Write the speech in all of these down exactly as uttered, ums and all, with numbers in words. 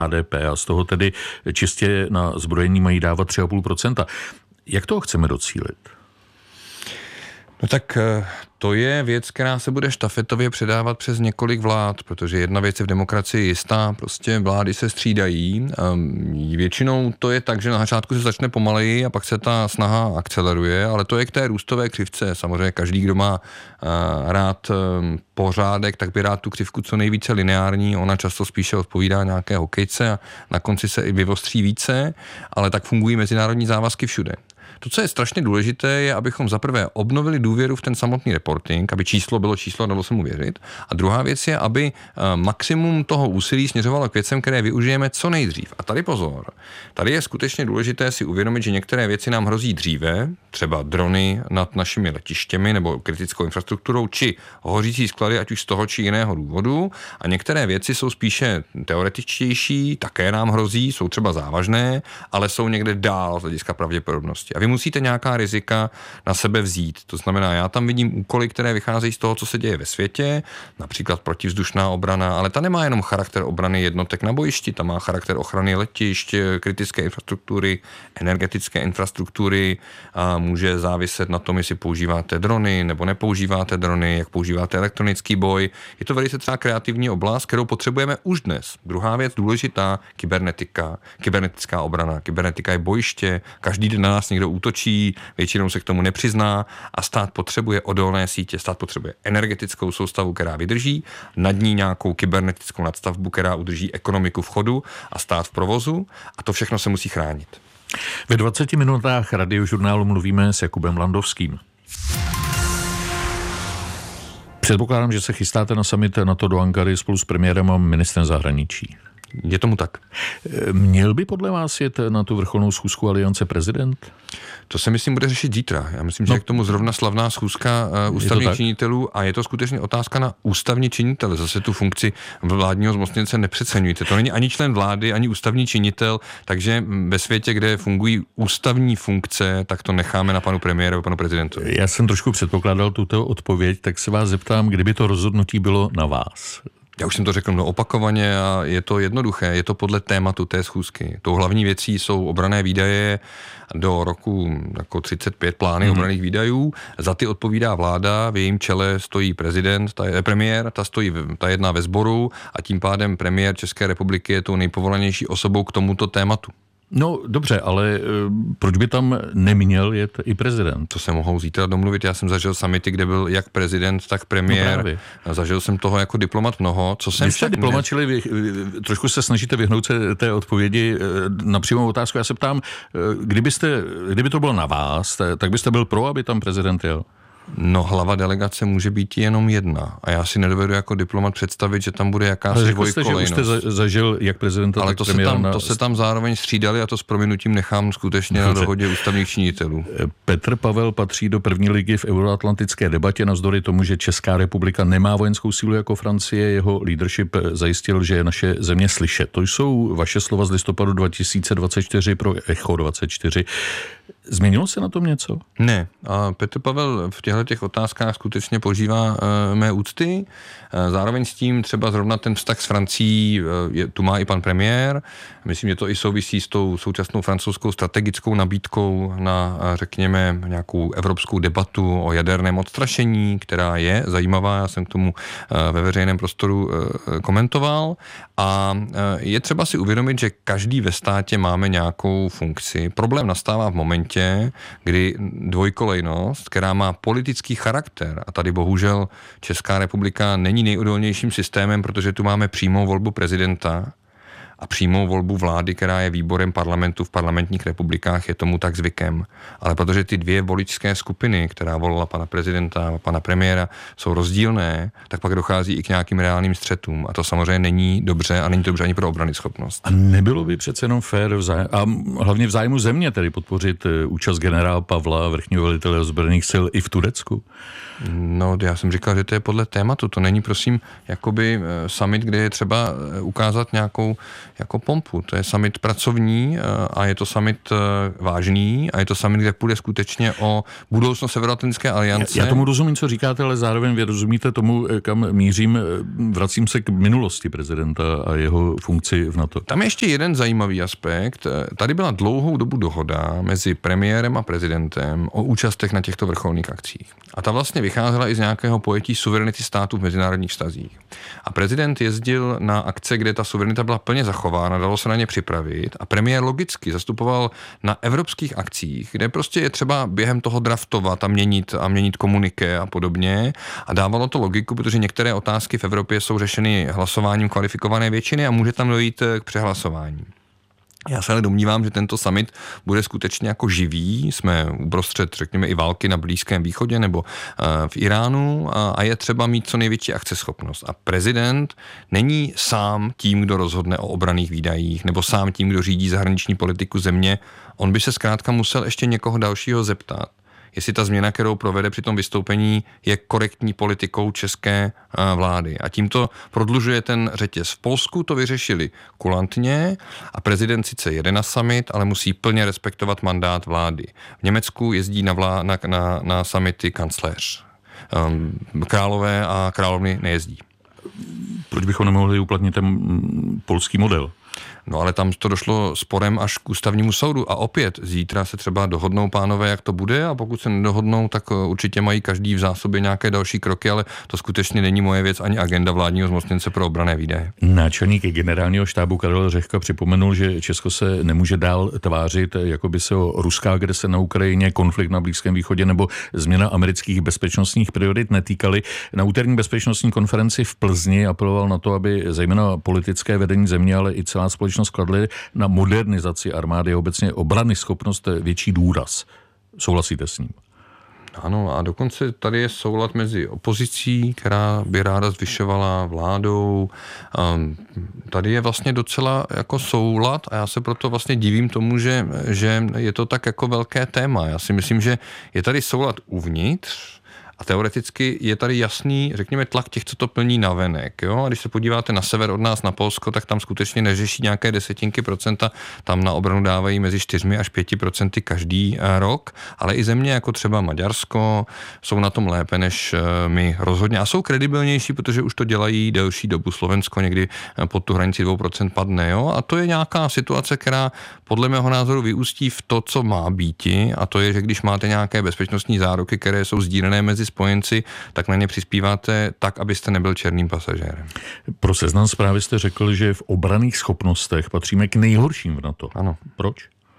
H D P a z toho tedy čistě na zbrojení mají dávat tři a půl procenta. Jak toho chceme docílit? No tak to je věc, která se bude štafetově předávat přes několik vlád, protože jedna věc je v demokracii jistá, prostě vlády se střídají. Většinou to je tak, že na začátku se začne pomaleji a pak se ta snaha akceleruje, ale to je k té růstové křivce. Samozřejmě každý, kdo má rád pořádek, tak by rád tu křivku co nejvíce lineární, ona často spíše odpovídá nějaké hokejce a na konci se i vyvostří více, ale tak fungují mezinárodní závazky všude. To, co je strašně důležité, je, abychom zaprvé obnovili důvěru v ten samotný reporting, aby číslo bylo číslo a dalo se mu věřit. A druhá věc je, aby maximum toho úsilí směřovalo k věcem, které využijeme co nejdřív. A tady pozor. Tady je skutečně důležité si uvědomit, že některé věci nám hrozí dříve, třeba drony nad našimi letištěmi nebo kritickou infrastrukturou, či hořící sklady, ať už z toho či jiného důvodu. A některé věci jsou spíše teoretičtější, také nám hrozí, jsou třeba závažné, ale jsou někde dál z hlediska pravděpodobnosti. A vy musíte nějaká rizika na sebe vzít. To znamená, já tam vidím úkoly, které vycházejí z toho, co se děje ve světě, například protivzdušná obrana, ale ta nemá jenom charakter obrany jednotek na bojišti, ta má charakter ochrany letišť, kritické infrastruktury, energetické infrastruktury a může záviset na tom, jestli používáte drony nebo nepoužíváte drony, jak používáte elektronický boj. Je to velice třeba kreativní oblast, kterou potřebujeme už dnes. Druhá věc důležitá, kybernetika, kybernetická obrana. Kybernetika je bojiště, každý den na nás někdo útočí, většinou se k tomu nepřizná a stát potřebuje odolné sítě, stát potřebuje energetickou soustavu, která vydrží, nad ní nějakou kybernetickou nadstavbu, která udrží ekonomiku v chodu a stát v provozu a to všechno se musí chránit. Ve dvaceti minutách Radiožurnálu mluvíme s Jakubem Landovským. Předpokládám, že se chystáte na summit NATO do Ankary spolu s premiérem a ministrem zahraničí. Je tomu tak. Měl by podle vás jet na tu vrcholnou schůzku Aliance prezident? To se myslím bude řešit zítra. Já myslím, že no, je k tomu zrovna slavná schůzka uh, ústavních činitelů a je to skutečně otázka na ústavní činitele. Zase tu funkci vládního zmocněnce nepřeceňujte. To není ani člen vlády, ani ústavní činitel, takže ve světě, kde fungují ústavní funkce, tak to necháme na panu premiéru a panu prezidentovi. Já jsem trošku předpokládal tuto odpověď, tak se vás zeptám, kdyby to rozhodnutí bylo na vás. Já už jsem to řekl no, opakovaně a je to jednoduché, je to podle tématu té schůzky. Tou hlavní věcí jsou obranné výdaje do roku jako třicet pět plány mm. obranných výdajů. Za ty odpovídá vláda, v jejím čele stojí prezident, ta je premiér, ta stojí, ta jedná ve sboru a tím pádem premiér České republiky je tou nejpovolanější osobou k tomuto tématu. No dobře, ale proč by tam neměl jet i prezident? To se mohou zítra domluvit. Já jsem zažil summity, kde byl jak prezident, tak premiér. No zažil jsem toho jako diplomat mnoho. Co jsem Vy jste diplomat, čili vy, trošku se snažíte vyhnout se té odpovědi na přímou otázku. Já se ptám, kdybyste, kdyby to bylo na vás, tak byste byl pro, aby tam prezident jel? No, hlava delegace může být jenom jedna. A já si nedovedu jako diplomat představit, že tam bude jakási dvojkolejnost. Ale jste zažil jak prezidenta, ale tak to premiéra. Ale na... to se tam zároveň střídali a to s prominutím nechám skutečně Dobře. na dohodě ústavních činitelů. Petr Pavel patří do první ligy v euroatlantické debatě navzdory tomu, že Česká republika nemá vojenskou sílu jako Francie. Jeho leadership zajistil, že je naše země slyšet. To jsou vaše slova z listopadu dva tisíce dvacet čtyři pro Echo dvacet čtyři. Změnilo se na tom něco? Ne. A Petr Pavel v těchto těch otázkách skutečně požívá e, mé úcty. E, zároveň s tím třeba zrovna ten vztah s Francií, e, tu má i pan premiér. Myslím, že to i souvisí s tou současnou francouzskou strategickou nabídkou na, řekněme, nějakou evropskou debatu o jaderném odstrašení, která je zajímavá. Já jsem k tomu e, ve veřejném prostoru e, komentoval. A e, je třeba si uvědomit, že každý ve státě máme nějakou funkci. Problém nastává v momentě, kdy dvojkolejnost, která má politický charakter, a tady bohužel Česká republika není nejodolnějším systémem, protože tu máme přímou volbu prezidenta a přímou volbu vlády, která je výborem parlamentu v parlamentních republikách, je tomu tak zvykem. Ale protože ty dvě voličské skupiny, která volila pana prezidenta a pana premiéra, jsou rozdílné, tak pak dochází i k nějakým reálným střetům. A to samozřejmě není dobře a není to dobře ani pro obranyschopnost. A nebylo by přece jenom fér vzájem, a hlavně v zájmu země tedy podpořit účast generála Pavla, vrchního velitele ozbrojených sil i v Turecku? No, já jsem říkal, že to je podle tématu. To není, prosím, jakoby summit, kde je třeba ukázat nějakou jako pompu. To je summit pracovní a je to summit vážný a je to summit, kde půjde skutečně o budoucnost Severoatlantické aliance. Já, já tomu rozumím, co říkáte, ale zároveň vy rozumíte tomu, kam mířím. Vracím se k minulosti prezidenta a jeho funkci v NATO. Tam je ještě jeden zajímavý aspekt. Tady byla dlouhou dobu dohoda mezi premiérem a prezidentem o účastech na těchto vrcholných akcích. A ta vlastně vycházela i z nějakého pojetí suverenity států v mezinárodních vztazích. A prezident jezdil na akce, kde ta suverenita byla plně zachována, dalo se na ně připravit a premiér logicky zastupoval na evropských akcích, kde prostě je třeba během toho draftovat a měnit a měnit komuniké a podobně a dávalo to logiku, protože některé otázky v Evropě jsou řešeny hlasováním kvalifikované většiny a může tam dojít k přehlasování. Já se ale domnívám, že tento summit bude skutečně jako živý. Jsme uprostřed, řekněme, i války na Blízkém východě nebo v Iránu a je třeba mít co největší akceschopnost. A prezident není sám tím, kdo rozhodne o obranných výdajích nebo sám tím, kdo řídí zahraniční politiku země. On by se zkrátka musel ještě někoho dalšího zeptat, jestli ta změna, kterou provede při tom vystoupení, je korektní politikou české vlády. A tímto prodlužuje ten řetěz. V Polsku to vyřešili kulantně a prezident sice jede na summit, ale musí plně respektovat mandát vlády. V Německu jezdí na, vlá, na, na, na summity kancléř. Um, králové a královny nejezdí. Proč bychom nemohli uplatnit ten polský model? No ale tam to došlo sporem až k ústavnímu soudu a opět zítra se třeba dohodnou pánové, jak to bude a pokud se nedohodnou, tak určitě mají každý v zásobě nějaké další kroky, ale to skutečně není moje věc ani agenda vládního zmocněnce pro obranné výdaje. Náčelník generálního štábu Karel Řehka připomenul, že Česko se nemůže dál tvářit, jako by se o ruská agrese na Ukrajině, konflikt na Blízkém východě nebo změna amerických bezpečnostních priorit netýkaly. Na úterní bezpečnostní konferenci v Plzni apeloval na to, aby zejména politické vedení země, ale i celá společnost skladly na modernizaci armády a obecně obrany schopnost větší důraz. Souhlasíte s ním? Ano, a dokonce tady je soulad mezi opozicí, která by ráda zvyšovala vládou. Tady je vlastně docela jako soulad a já se proto vlastně divím tomu, že, že je to tak jako velké téma. Já si myslím, že je tady soulad uvnitř, a teoreticky je tady jasný, řekněme, tlak těch, co to plní navenek. Jo? A když se podíváte na sever od nás, na Polsko, tak tam skutečně neřeší nějaké desetinky procenta, tam na obranu dávají mezi čtyřmi až pěti procenty každý rok, ale i země jako třeba Maďarsko jsou na tom lépe než my rozhodně a jsou kredibilnější, protože už to dělají delší dobu. Slovensko někdy pod tu hranici dvou procent padne. Jo? A to je nějaká situace, která podle mého názoru vyústí v to, co má býti, a to je, že když máte nějaké bezpečnostní záruky, které jsou sdílené mezi spojenci, tak na ně přispíváte tak, abyste nebyl černým pasažérem. Pro Seznam Zprávy jste řekl, že v obranných schopnostech patříme k nejhorším v NATO. Ano. Proč?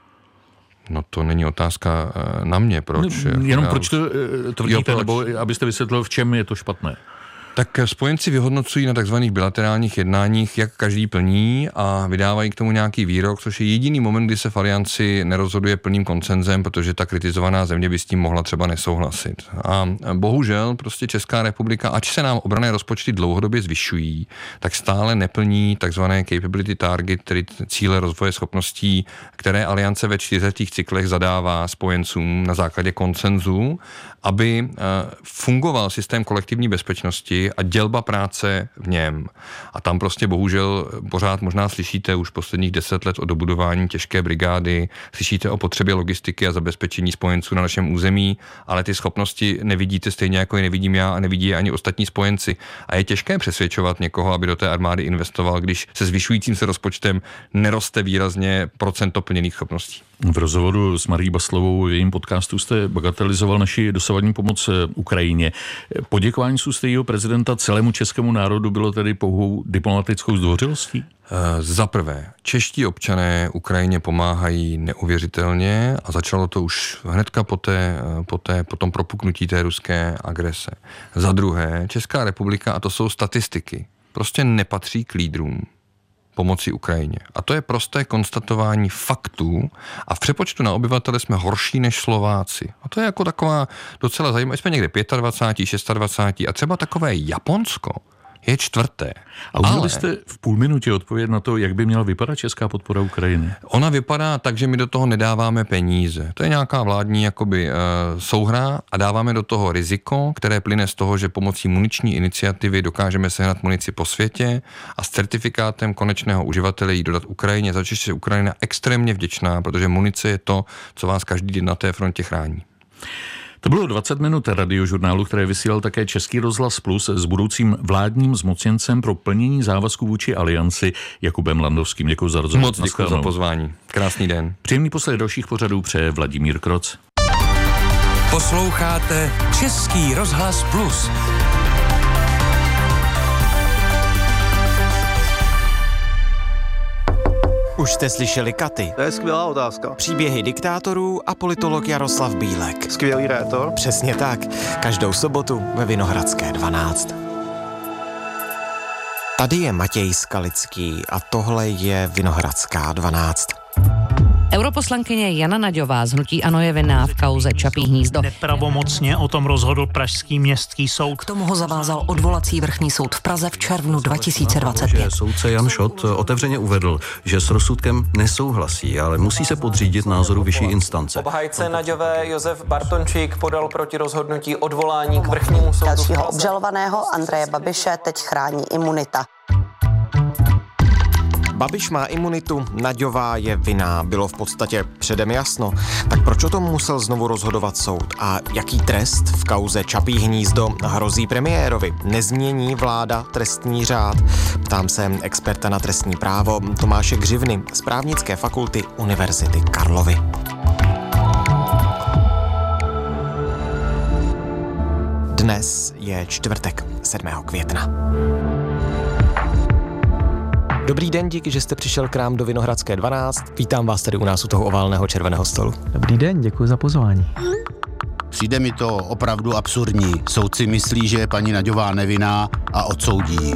No to není otázka na mě, proč. No, jenom proč to tvrdíte, nebo abyste vysvětlil, v čem je to špatné? Tak spojenci vyhodnocují na takzvaných bilaterálních jednáních, jak každý plní a vydávají k tomu nějaký výrok, což je jediný moment, kdy se v alianci nerozhoduje plným koncenzem, protože ta kritizovaná země by s tím mohla třeba nesouhlasit. A bohužel prostě Česká republika, ač se nám obranné rozpočty dlouhodobě zvyšují, tak stále neplní takzvané capability target, tedy cíle rozvoje schopností, které aliance ve čtyřletých cyklech zadává spojencům na základě konsenzu, aby fungoval systém kolektivní bezpečnosti a dělba práce v něm. A tam prostě bohužel pořád možná slyšíte už posledních deset let o dobudování těžké brigády, slyšíte o potřebě logistiky a zabezpečení spojenců na našem území, ale ty schopnosti nevidíte stejně jako je nevidím já a nevidí je ani ostatní spojenci. A je těžké přesvědčovat někoho, aby do té armády investoval, když se zvyšujícím se rozpočtem neroste výrazně procento plněných schopností. V rozhovoru s Marií Baslovou v jejím podcastu jste bagatelizoval naši dosavadní pomoc Ukrajině. Poděkování z úst jejího prezidenta celému českému národu bylo tedy pouhou diplomatickou zdvořilostí? Za prvé, čeští občané Ukrajině pomáhají neuvěřitelně a začalo to už hnedka po, té, po, té, po tom propuknutí té ruské agrese. Za druhé, Česká republika, a to jsou statistiky, prostě nepatří k lídrům pomoci Ukrajině. A to je prosté konstatování faktů a v přepočtu na obyvatele jsme horší než Slováci. A to je jako taková docela zajímavá, jsme někde dvacet pět, dvacet šest, dvacet a třeba takové Japonsko je čtvrté. A uměl Ale byste v půl minutě odpovědět na to, jak by měla vypadat česká podpora Ukrajiny? ona vypadá tak, že my do toho nedáváme peníze. To je nějaká vládní jakoby uh, souhra a dáváme do toho riziko, které plyne z toho, že pomocí muniční iniciativy dokážeme sehnat munici po světě a s certifikátem konečného uživatele ji dodat Ukrajině, za což je Ukrajina extrémně vděčná, protože munice je to, co vás každý den na té frontě chrání. To bylo dvacet minut radiožurnálu, které vysílal také Český rozhlas Plus s budoucím vládním zmocněncem pro plnění závazků vůči alianci Jakubem Landovským. Děkuji za rozhovor. Moc děkuji za pozvání. Krásný den. Příjemný poslech dalších pořadů přeje Vladimír Kroc. Posloucháte Český rozhlas Plus. Už jste slyšeli Katy? To je skvělá otázka. Příběhy diktátorů a politolog Jaroslav Bílek. Skvělý rétor. Přesně tak. Každou sobotu ve Vinohradské dvanáct. Tady je Matěj Skalický a tohle je Vinohradská dvanáct. Europoslankyně Jana Naďová z hnutí ANO je vinná v kauze Čapí hnízdo. Nepravomocně o tom rozhodl pražský městský soud. K tomu ho zavázal odvolací vrchní soud v Praze v červnu dva tisíce dvacet pět. Soudce Jan Šot otevřeně uvedl, že s rozsudkem nesouhlasí, ale musí se podřídit názoru vyšší instance. Obhájce Naďové Josef Bartončík podal proti rozhodnutí odvolání k vrchnímu soudu. Dalšího obžalovaného Andreje Babiše teď chrání imunita. Babiš má imunitu, Naďová je vinná, bylo v podstatě předem jasno. Tak proč o tom musel znovu rozhodovat soud? A jaký trest v kauze Čapí hnízdo hrozí premiérovi? Nezmění vláda trestní řád? Ptám se experta na trestní právo Tomáše Křivny z právnické fakulty Univerzity Karlovy. Dnes je čtvrtek, sedmého května. Dobrý den, díky, že jste přišel k nám do Vinohradské dvanáct. Vítám vás tady u nás u toho oválného červeného stolu. Dobrý den, děkuji za pozvání. Přijde mi to opravdu absurdní. Soudci myslí, že je paní Naďová nevinná a odsoudí.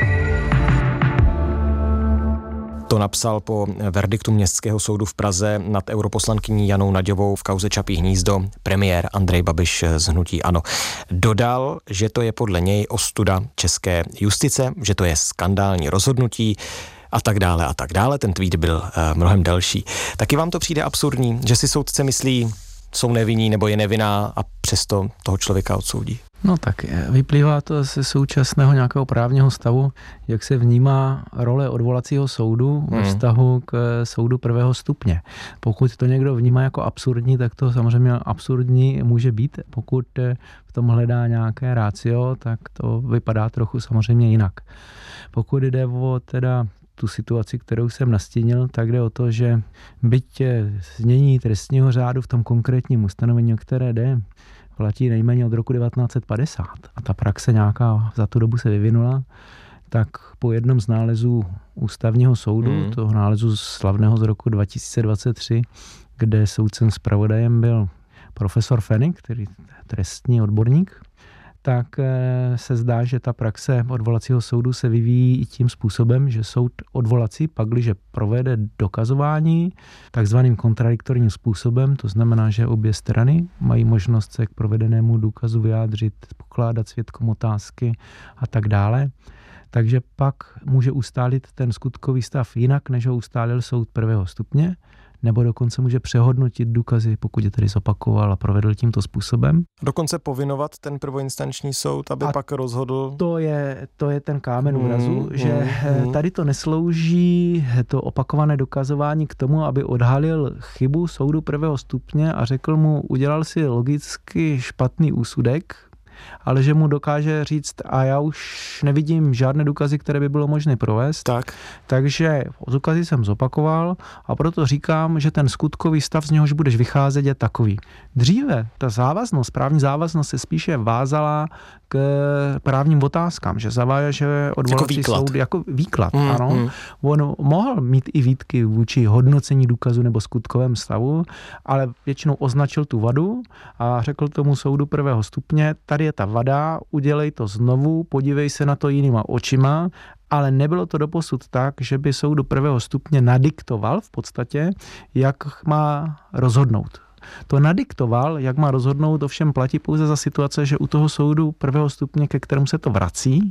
To napsal po verdiktu Městského soudu v Praze nad europoslankyní Janou Naďovou v kauze Čapí hnízdo premiér Andrej Babiš z hnutí ANO. Dodal, že to je podle něj ostuda české justice, že to je skandální rozhodnutí a tak dále a tak dále. Ten tweet byl uh, mnohem delší. Taky vám to přijde absurdní, že si soudce myslí, jsou nevinní nebo je nevinná a přesto toho člověka odsoudí? No tak vyplývá to ze současného nějakého právního stavu, jak se vnímá role odvolacího soudu ve vztahu k soudu prvého stupně. Pokud to někdo vnímá jako absurdní, tak to samozřejmě absurdní může být. Pokud v tom hledá nějaké rácio, tak to vypadá trochu samozřejmě jinak. Pokud jde o teda tu situaci, kterou jsem nastínil, tak jde o to, že byť znění trestního řádu v tom konkrétním ustanovení, o které jde, platí nejméně od roku devatenáct set padesát a ta praxe nějaká za tu dobu se vyvinula, tak po jednom z nálezů ústavního soudu, mm. toho nálezu slavného z roku dva tisíce dvacet tři, kde soudcem zpravodajem byl profesor Fenik, který je trestní odborník, tak se zdá, že ta praxe odvolacího soudu se vyvíjí i tím způsobem, že soud odvolací pakliže provede dokazování takzvaným kontradiktorním způsobem, to znamená, že obě strany mají možnost se k provedenému důkazu vyjádřit, pokládat svědkům otázky a tak dále. Takže pak může ustálit ten skutkový stav jinak, než ho ustálil soud prvého stupně, nebo dokonce může přehodnotit důkazy, pokud je tedy zopakoval a provedl tímto způsobem. Dokonce povinovat ten prvoinstanční soud, aby a pak rozhodl. To je, to je ten kámen úrazu, hmm, že hmm. tady to neslouží, to opakované dokazování k tomu, aby odhalil chybu soudu prvého stupně a řekl mu, udělal si logicky špatný úsudek, ale že mu dokáže říct, a já už nevidím žádné důkazy, které by bylo možné provést. Tak. Takže důkazy jsem zopakoval a proto říkám, že ten skutkový stav, z něhož budeš vycházet, je takový. Dříve ta závaznost, právní závaznost se spíše vázala k právním otázkám, že zaváže odvolací jako soud jako výklad. Mm, ano. Mm. On mohl mít i výtky vůči hodnocení důkazu nebo skutkovém stavu, ale většinou označil tu vadu a řekl tomu soudu prvého stupně, tady je ta vada, udělej to znovu, podívej se na to jinýma očima, ale nebylo to doposud tak, že by soudu prvého stupně nadiktoval v podstatě, jak má rozhodnout. To nadiktoval, jak má rozhodnout, ovšem platí pouze za situace, že u toho soudu prvého stupně, ke kterému se to vrací,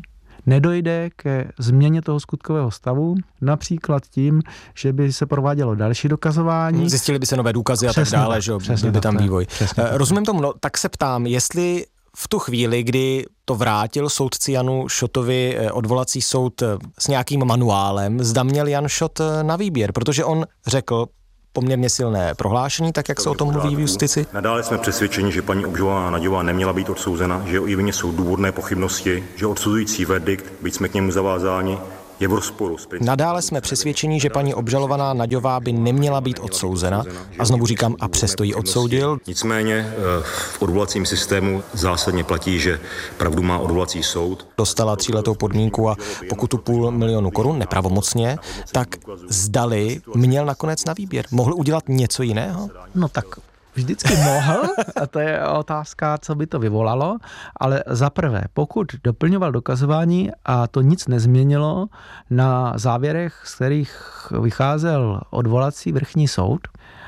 nedojde ke změně toho skutkového stavu, například tím, že by se provádělo další dokazování. Zjistili by se nové důkazy a tak dále, že byl by tam vývoj. Přesně, Rozumím tomu, no, tak se ptám, jestli v tu chvíli, kdy to vrátil soudci Janu Šotovi odvolací soud s nějakým manuálem, zda měl Jan Šot na výběr, protože on řekl poměrně silné prohlášení, tak jak se o tom mluví v justici. Nadále jsme přesvědčeni, že paní obžalovaná Naďová neměla být odsouzena, že o její vině jsou důvodné pochybnosti, že odsuzující verdikt, byť jsme k němu zavázáni, je v rozporu s principem. Nadále jsme přesvědčeni, že paní obžalovaná Naďová by neměla být odsouzena a znovu říkám, a přesto ji odsoudil. Nicméně v odvolacím systému zásadně platí, že pravdu má odvolací soud. Dostala tříletou podmínku a pokutu půl milionu korun nepravomocně, tak zdali měl nakonec na výběr. Mohl udělat něco jiného? No tak vždycky mohl, a to je otázka, co by to vyvolalo, ale za prvé, pokud doplňoval dokazování a to nic nezměnilo na závěrech, z kterých vycházel odvolací vrchní soud,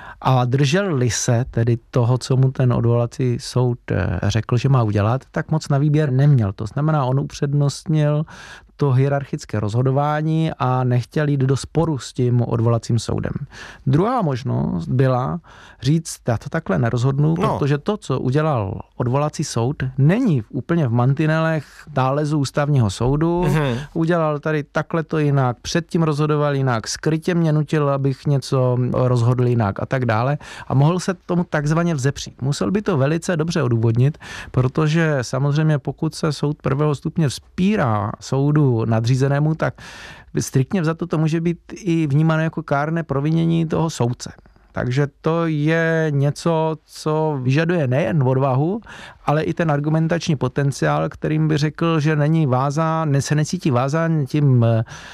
a držel-li se tedy toho, co mu ten odvolací soud řekl, že má udělat, tak moc na výběr neměl. To znamená, on upřednostnil to hierarchické rozhodování a nechtěl jít do sporu s tím odvolacím soudem. Druhá možnost byla říct, já to takhle nerozhodnu, no. protože to, co udělal odvolací soud, není úplně v mantinelech nálezu ústavního soudu. Mm-hmm. Udělal tady takhle to jinak, předtím rozhodoval jinak, skrytě mě nutil, abych něco rozhodl jinak a tak dále. A mohl se tomu takzvaně vzepřít. Musel by to velice dobře odůvodnit, protože samozřejmě pokud se soud prvého stupně vzpírá soudu nadřízenému, tak striktně vzato to může být i vnímáno jako kárné provinění toho soudce. Takže to je něco, co vyžaduje nejen odvahu, ale i ten argumentační potenciál, kterým by řekl, že není vázán, se necítí vázán tím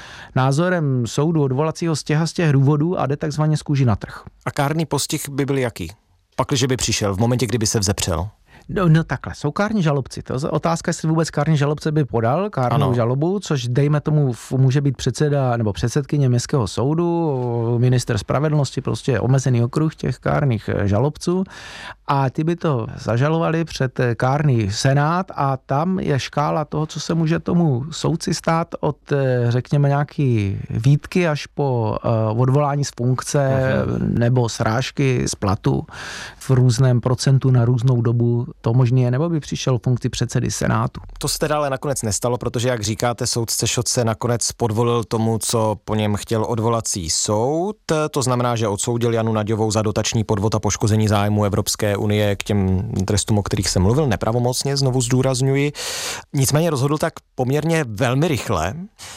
názorem soudu odvolacího z těch z těch důvodů a jde takzvaně z kůži na trh. A kárný postih by byl jaký? Pakliže by přišel v momentě, kdyby se vzepřel? No, no takhle, jsou kární žalobci. To je otázka, jestli vůbec kární žalobce by podal kárnou ano. žalobu, což dejme tomu může být předseda nebo předsedkyně městského soudu, minister spravedlnosti, prostě omezený okruh těch kárných žalobců a ty by to zažalovali před kárný senát a tam je škála toho, co se může tomu soudci stát od, řekněme, nějaký výtky až po uh, odvolání z funkce uh-huh. nebo srážky z platu v různém procentu na různou dobu. To možný je, nebo by přišel v funkci předsedy senátu. To se teda ale nakonec nestalo, protože, jak říkáte, soudce Šot se nakonec podvolil tomu, co po něm chtěl odvolací soud. To znamená, že odsoudil Janu Naďovou za dotační podvod a poškození zájmu Evropské unie k těm trestům, o kterých jsem mluvil, nepravomocně, znovu zdůrazňuji. Nicméně rozhodl tak poměrně velmi rychle.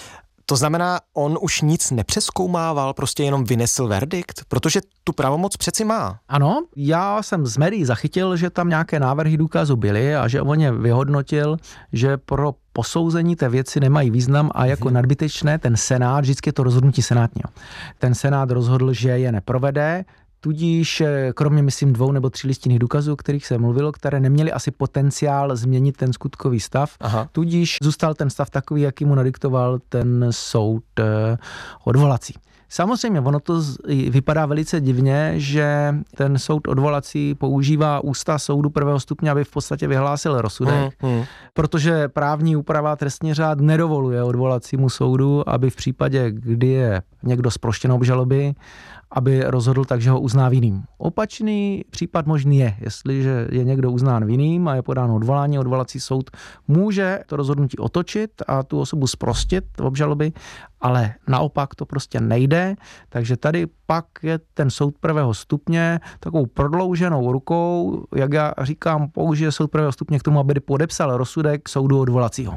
To znamená, on už nic nepřezkoumával, prostě jenom vynesl verdikt, protože tu pravomoc přeci má. Ano, já jsem z médií zachytil, že tam nějaké návrhy důkazu byly a že on je vyhodnotil, že pro posouzení té věci nemají význam a jako hmm. nadbytečné ten senát, vždycky je to rozhodnutí senátního. Ten senát rozhodl, že je neprovede, tudíž kromě, myslím, dvou nebo tří listinných důkazů, o kterých se mluvilo, které neměly asi potenciál změnit ten skutkový stav, Aha. tudíž zůstal ten stav takový, jaký mu nadiktoval ten soud eh, odvolací. Samozřejmě, ono to vypadá velice divně, že ten soud odvolací používá ústa soudu prvého stupně, aby v podstatě vyhlásil rozsudek, hmm, hmm. protože právní úprava trestní řád nedovoluje odvolacímu soudu, aby v případě, kdy je někdo zproštěn obžaloby, aby rozhodl tak, že ho uzná vinným. Opačný případ možný je, jestliže je někdo uznán vinným a je podáno odvolání, odvolací soud může to rozhodnutí otočit a tu osobu zprostit obžaloby, ale naopak to prostě nejde, takže tady pak je ten soud prvého stupně takovou prodlouženou rukou, jak já říkám, použije soud prvého stupně k tomu, aby podepsal rozsudek soudu odvolacího.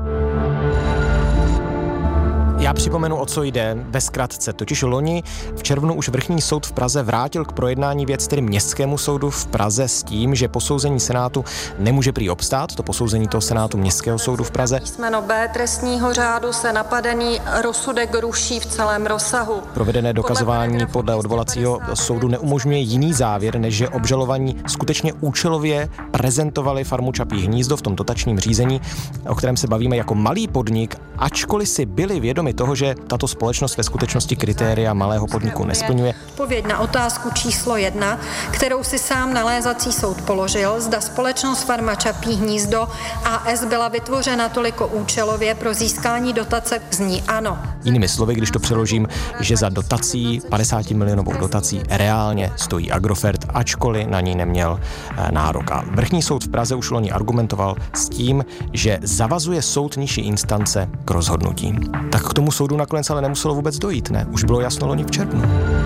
Já připomenu, o co jde ve zkratce. Totiž loni v červnu už vrchní soud v Praze vrátil k projednání věc tedy městskému soudu v Praze s tím, že posouzení senátu nemůže prý obstát, to posouzení toho senátu městského soudu v Praze. Písmeno B trestního řádu se napadený rozsudek ruší v celém rozsahu. Provedené dokazování podle odvolacího soudu neumožňuje jiný závěr, než že obžalovaní skutečně účelově prezentovali farmu Čapí hnízdo v tom dotačním řízení, o kterém se bavíme jako malý podnik, ačkoliv si byli vědomi toho, že tato společnost ve skutečnosti kritéria malého podniku nesplňuje. Odpověď na otázku číslo jedna, kterou si sám nalézací soud položil, zda společnost Farma Čapí hnízdo á es byla vytvořena toliko účelově pro získání dotace, zní ano. Jinými slovy, když to přeložím, že za dotací, padesát milionovou dotací, reálně stojí Agrofert, ačkoliv na ní neměl nárok. A vrchní soud v Praze už loni argumentoval s tím, že zavazuje soud nižší instance k rozhodnutí. Tak k tomu soudu nakonec ale nemuselo vůbec dojít, ne? Už bylo jasno loni v červnu.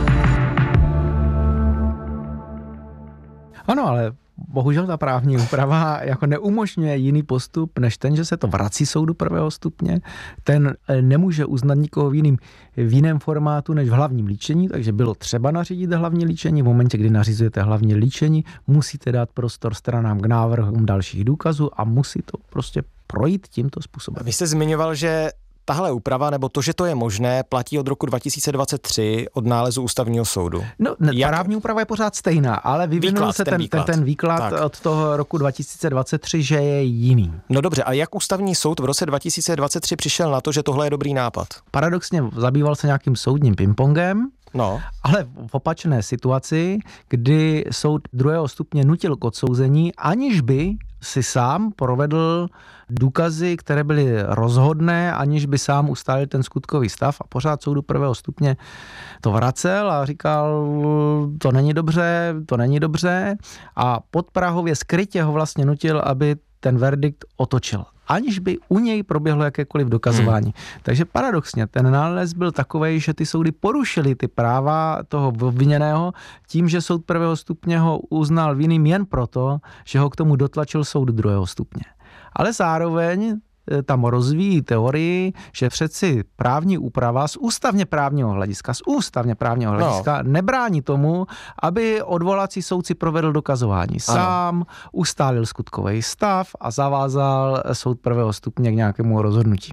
Ano, ale bohužel ta právní úprava jako neumožňuje jiný postup, než ten, že se to vrací soudu prvého stupně. Ten nemůže uznat nikoho v jiným, v jiném formátu než v hlavním líčení, takže bylo třeba nařídit hlavní líčení. V momentě, kdy nařizujete hlavní líčení, musíte dát prostor stranám k návrhům dalších důkazů a musí to prostě projít tímto způsobem. Vy jste zmiňoval, že tahle úprava, nebo to, že to je možné, platí od roku dva tisíce dvacet tři od nálezu Ústavního soudu. No, ne, Jak... právní úprava je pořád stejná, ale vyvinul výklad, se ten, ten výklad, ten, ten výklad od toho roku dva tisíce dvacet tři, že je jiný. No dobře, a jak Ústavní soud v roce dva tisíce dvacet tři přišel na to, že tohle je dobrý nápad? Paradoxně zabýval se nějakým soudním pingpongem, no. Ale v opačné situaci, kdy soud druhého stupně nutil k odsouzení, aniž by si sám provedl důkazy, které byly rozhodné, aniž by sám ustálil ten skutkový stav, a pořád soudu prvého stupně to vracel a říkal, to není dobře, to není dobře, a podprahově skrytě ho vlastně nutil, aby ten verdikt otočil, aniž by u něj proběhlo jakékoliv dokazování. Hmm. Takže paradoxně ten nález byl takovej, že ty soudy porušily ty práva toho obviněného tím, že soud prvého stupně ho uznal vinným jen proto, že ho k tomu dotlačil soud druhého stupně. Ale zároveň tam rozvíjí teorii, že přeci právní úprava z ústavně právního hlediska, z ústavně právního hlediska no. nebrání tomu, aby odvolací soudci provedl dokazování. Sám ano. ustálil skutkový stav a zavázal soud prvého stupně k nějakému rozhodnutí.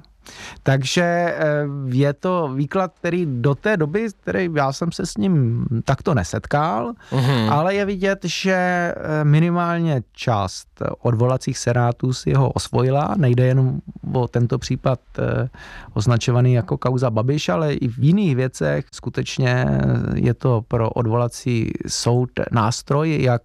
Takže je to výklad, který do té doby, který já jsem se s ním takto nesetkal, mm-hmm. ale je vidět, že minimálně část odvolacích senátů si ho osvojila. Nejde jenom o tento případ označovaný jako kauza Babiš, ale i v jiných věcech skutečně je to pro odvolací soud nástroj, jak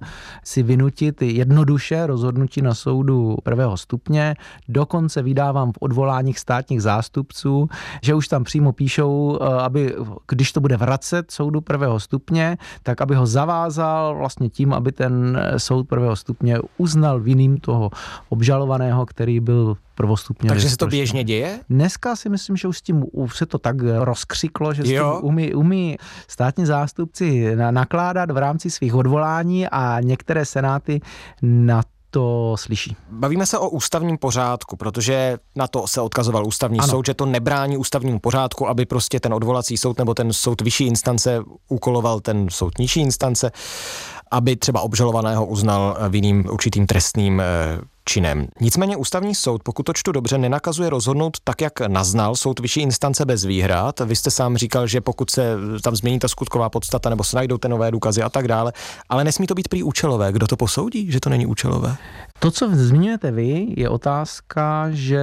si vynutit jednoduše rozhodnutí na soudu prvého stupně. Dokonce vydávám v odvolání státních zástupců, že už tam přímo píšou, aby, když to bude vracet soudu prvého stupně, tak aby ho zavázal vlastně tím, aby ten soud prvého stupně uznal vinným toho obžalovaného, který byl prvostupně. Takže se to běžně děje? Dneska si myslím, že už s tím už se to tak rozkřiklo, že s tím umí, umí státní zástupci nakládat v rámci svých odvolání a některé senáty na to slyší. Bavíme se o ústavním pořádku, protože na to se odkazoval Ústavní ano. soud, že to nebrání ústavnímu pořádku, aby prostě ten odvolací soud nebo ten soud vyšší instance úkoloval ten soud nižší instance, aby třeba obžalovaného uznal vinným určitým trestným činem. Nicméně Ústavní soud, pokud to čtu dobře, nenakazuje rozhodnout tak, jak naznal soud vyšší instance bez výhrad. Vy jste sám říkal, že pokud se tam změní ta skutková podstata nebo se najdou ty nové důkazy a tak dále, ale nesmí to být prý účelové. Kdo to posoudí, že to není účelové? To, co zmiňujete vy, je otázka, že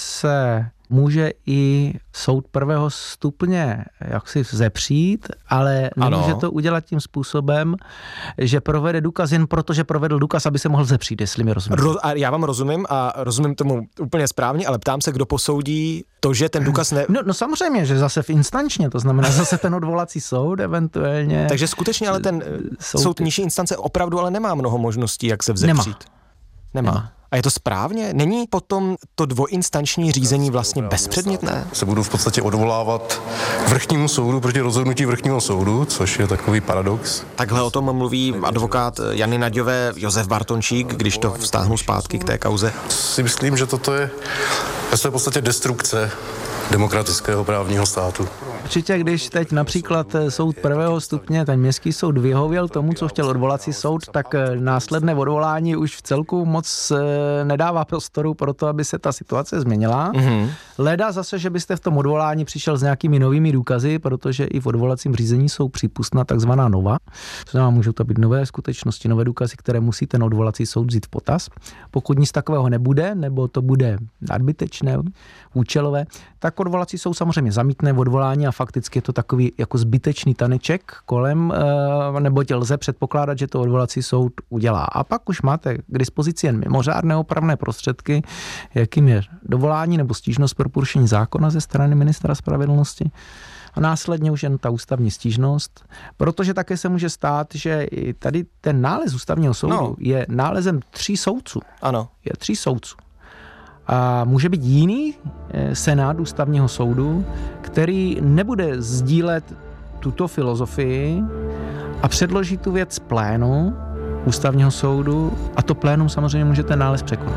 se může i soud prvého stupně jaksi vzepřít, ale nemůže ano. to udělat tím způsobem, že provede důkaz jen proto, že provedl důkaz, aby se mohl vzepřít, jestli mi rozumíte. Ro- a já vám rozumím a rozumím tomu úplně správně, ale ptám se, kdo posoudí to, že ten důkaz ne... No, no samozřejmě, že zase v instančně, to znamená zase ten odvolací soud eventuálně... Takže skutečně ale ten soud, soud nižší instance opravdu ale nemá mnoho možností, jak se vzepřít. Nemá. Nemá. Nemá. A je to správně? Není potom to dvojinstanční řízení vlastně bezpředmětné? Se budu v podstatě odvolávat k vrchnímu soudu proti rozhodnutí vrchního soudu, což je takový paradox. Takhle o tom mluví advokát Jany Naďové Josef Bartončík, když to vztáhnu zpátky k té kauze. Si myslím, že toto je ve své podstatě destrukce demokratického právního státu. Určitě, když teď například soud prvého stupně, ten městský soud vyhověl tomu, co chtěl odvolací soud, tak následné odvolání už v celku moc nedává prostoru pro to, aby se ta situace změnila. Mm-hmm. Leda zase, že byste v tom odvolání přišel s nějakými novými důkazy, protože i v odvolacím řízení jsou přípustná takzvaná nova. To znamená, můžou to být nové skutečnosti, nové důkazy, které musí ten odvolací soud vzít v potaz. Pokud nic takového nebude, nebo to bude nadbytečné, účelové, tak odvolací soud samozřejmě zamítne odvolání a fakticky je to takový jako zbytečný taneček kolem, neboť lze předpokládat, že to odvolací soud udělá. A pak už máte k dispozici jen mimořádné opravné prostředky, jakým je dovolání nebo stížnost pro porušení zákona ze strany ministra spravedlnosti. A následně už jen ta ústavní stížnost, protože také se může stát, že i tady ten nález ústavního soudu no. je nálezem tří soudců. Ano. Je tří soudců. A může být jiný senát ústavního soudu, který nebude sdílet tuto filozofii a předloží tu věc plénu ústavního soudu a to plénum samozřejmě může ten nález překonat.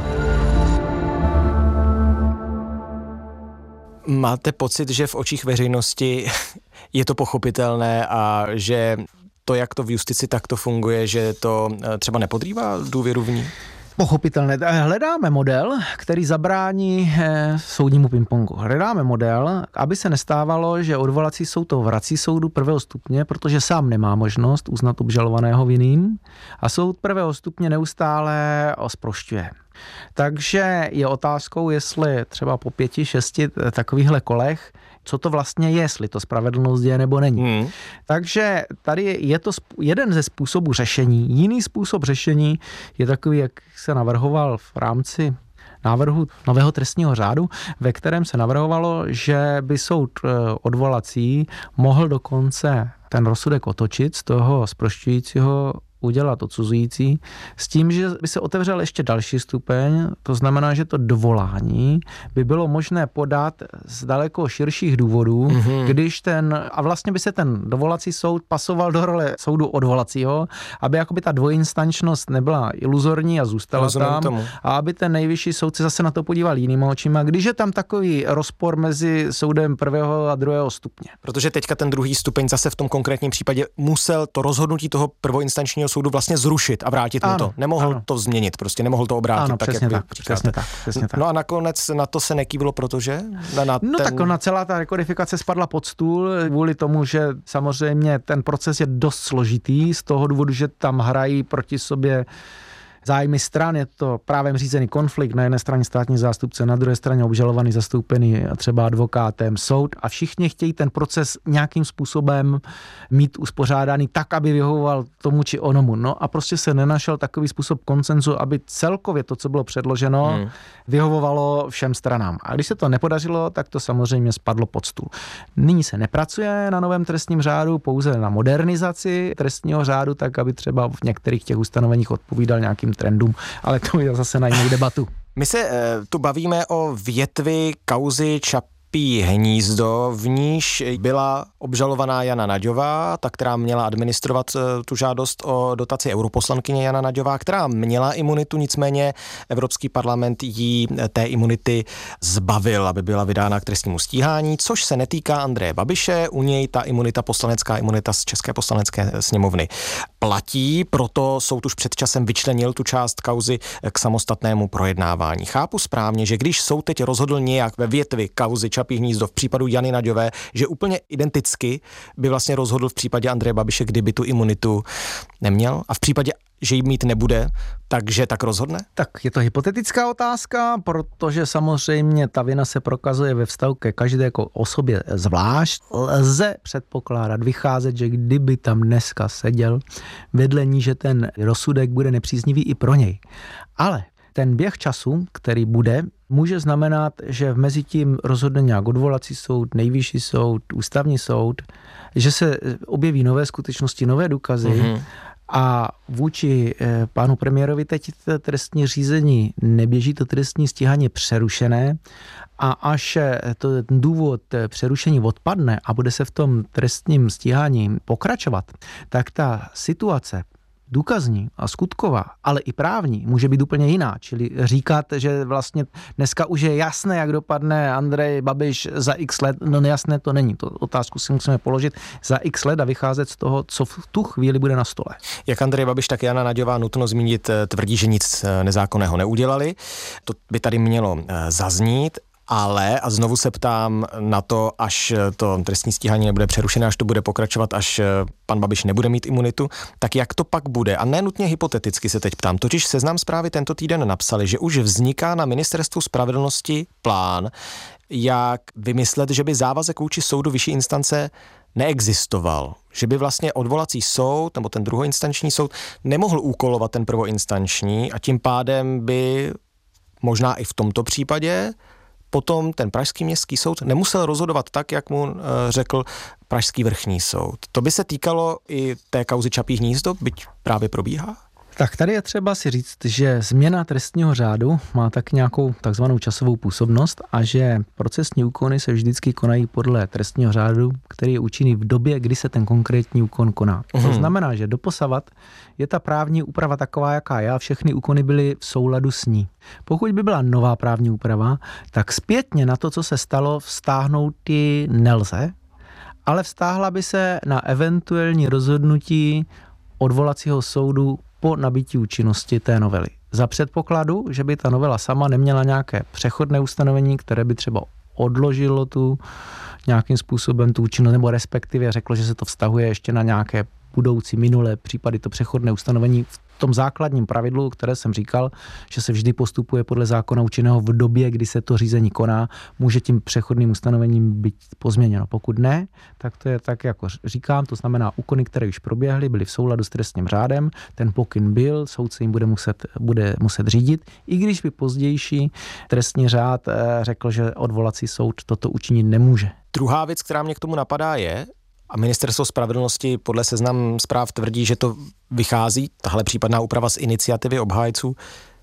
Máte pocit, že v očích veřejnosti je to pochopitelné a že to, jak to v justici takto funguje, že to třeba nepodrývá důvěru v ní? Pochopitelné. Hledáme model, který zabrání soudnímu pingpongu. Hledáme model, aby se nestávalo, že odvolací soud to vrací soudu prvého stupně, protože sám nemá možnost uznat obžalovaného vinným a soud prvého stupně neustále zprošťuje. Takže je otázkou, jestli třeba po pěti, šesti takovýchhle kolech, co to vlastně je, jestli to spravedlnost je nebo není. Hmm. Takže tady je to jeden ze způsobů řešení. Jiný způsob řešení je takový, jak se navrhoval v rámci návrhu nového trestního řádu, ve kterém se navrhovalo, že by soud odvolací mohl dokonce ten rozsudek otočit z toho zprošťujícího udělat odsuzující, s tím, že by se otevřel ještě další stupeň, to znamená, že to dovolání by bylo možné podat z daleko širších důvodů, mm-hmm. když ten, a vlastně by se ten dovolací soud pasoval do role soudu odvolacího, aby jakoby ta dvojinstančnost nebyla iluzorní a zůstala Rozumím tam tomu. A aby ten nejvyšší soud se zase na to podíval jinýma očima, když je tam takový rozpor mezi soudem prvého a druhého stupně. Protože teďka ten druhý stupeň zase v tom konkrétním případě musel to rozhodnutí toho prvoinstančního soudu vlastně zrušit a vrátit ano, mu to. Nemohl ano. to změnit, prostě nemohl to obrátit. Ano, tak, přesně, jak tak, přesně tak, přesně tak. No a nakonec na to se nekývilo, protože? Na, na no ten... tak ona celá ta rekodifikace spadla pod stůl kvůli tomu, že samozřejmě ten proces je dost složitý z toho důvodu, že tam hrají proti sobě zájmy stran, je to právem řízený konflikt, na jedné straně státní zástupce, na druhé straně obžalovaný, zastoupený třeba advokátem, soud a všichni chtějí ten proces nějakým způsobem mít uspořádaný tak, aby vyhovoval tomu či onomu. No a prostě se nenašel takový způsob konsenzu, aby celkově to, co bylo předloženo, hmm. vyhovovalo všem stranám. A když se to nepodařilo, tak to samozřejmě spadlo pod stůl. Nyní se nepracuje na novém trestním řádu, pouze na modernizaci trestního řádu, tak aby třeba v některých těch ustanoveních odpovídal nějakým trendům, ale to je zase na jinou debatu. My se e, tu bavíme o větvi kauzy Čapí hnízdo, v níž byla obžalovaná Jana Naďová, ta, která měla administrovat e, tu žádost o dotaci europoslankyně Jana Naďová, která měla imunitu, nicméně Evropský parlament jí té imunity zbavil, aby byla vydána k trestnímu stíhání, což se netýká Andreje Babiše, u něj ta imunita, poslanecká imunita z České poslanecké sněmovny platí, proto soud už před časem vyčlenil tu část kauzy k samostatnému projednávání. Chápu správně, že když soud teď rozhodl nějak ve větvi kauzy Čapí hnízdo v případu Jany Naďové, že úplně identicky by vlastně rozhodl v případě Andreje Babiše, kdyby tu imunitu neměl a v případě, že ji mít nebude, takže tak rozhodne? Tak je to hypotetická otázka, protože samozřejmě ta vina se prokazuje ve vztahu ke každé jako osobě zvlášť. Lze předpokládat, vycházet, že kdyby tam dneska seděl vedle ní, že ten rozsudek bude nepříznivý i pro něj. Ale ten běh času, který bude, může znamenat, že v mezi tím rozhodne nějak odvolací soud, nejvyšší soud, ústavní soud, že se objeví nové skutečnosti, nové důkazy, mm-hmm. A vůči eh, pánu premiérovi teď to trestní řízení neběží, to trestní stíhání přerušené a až to ten důvod přerušení odpadne a bude se v tom trestním stíhání pokračovat, tak ta situace důkazní a skutková, ale i právní, může být úplně jiná. Čili říkat, že vlastně dneska už je jasné, jak dopadne Andrej Babiš za x let, no nejasné to není. To otázku si musíme položit za x let a vycházet z toho, co v tu chvíli bude na stole. Jak Andrej Babiš, tak Jana Naďová, nutno zmínit, tvrdí, že nic nezákonného neudělali. To by tady mělo zaznít. Ale, a znovu se ptám na to, až to trestní stíhání nebude přerušené, až to bude pokračovat, až pan Babiš nebude mít imunitu, tak jak to pak bude? A ne nutně hypoteticky se teď ptám. Totiž Seznam Zprávy tento týden napsali, že už vzniká na Ministerstvu spravedlnosti plán, jak vymyslet, že by závazek vůči soudu vyšší instance neexistoval. Že by vlastně odvolací soud, nebo ten druhoinstanční soud, nemohl úkolovat ten prvoinstanční a tím pádem by možná i v tomto případě potom ten pražský městský soud nemusel rozhodovat tak, jak mu řekl pražský vrchní soud. To by se týkalo i té kauzy Čapí hnízdo, byť právě probíhá? Tak tady je třeba si říct, že změna trestního řádu má tak nějakou takzvanou časovou působnost a že procesní úkony se vždycky konají podle trestního řádu, který je účinný v době, kdy se ten konkrétní úkon koná. To Mhm. znamená, že doposavat je ta právní úprava taková, jaká je, a všechny úkony byly v souladu s ní. Pokud by byla nová právní úprava, tak zpětně na to, co se stalo, vztáhnout ji nelze, ale vztáhla by se na eventuální rozhodnutí odvolacího soudu po nabití účinnosti té novely. Za předpokladu, že by ta novela sama neměla nějaké přechodné ustanovení, které by třeba odložilo tu nějakým způsobem tu účinnost, nebo respektive řeklo, že se to vztahuje ještě na nějaké budoucí minulé případy, to přechodné ustanovení v tom základním pravidlu, které jsem říkal, že se vždy postupuje podle zákona účinného v době, kdy se to řízení koná, může tím přechodným ustanovením být pozměněno. Pokud ne, tak to je tak, jako říkám, to znamená úkony, které už proběhly, byly v souladu s trestním řádem, ten pokyn byl, soudce jim bude muset, bude muset řídit, i když by pozdější trestní řád řekl, že odvolací soud toto učinit nemůže. Druhá věc, která mě k tomu napadá, je, a Ministerstvo spravedlnosti podle Seznam Zpráv tvrdí, že to vychází, tahle případná úprava z iniciativy obhájců,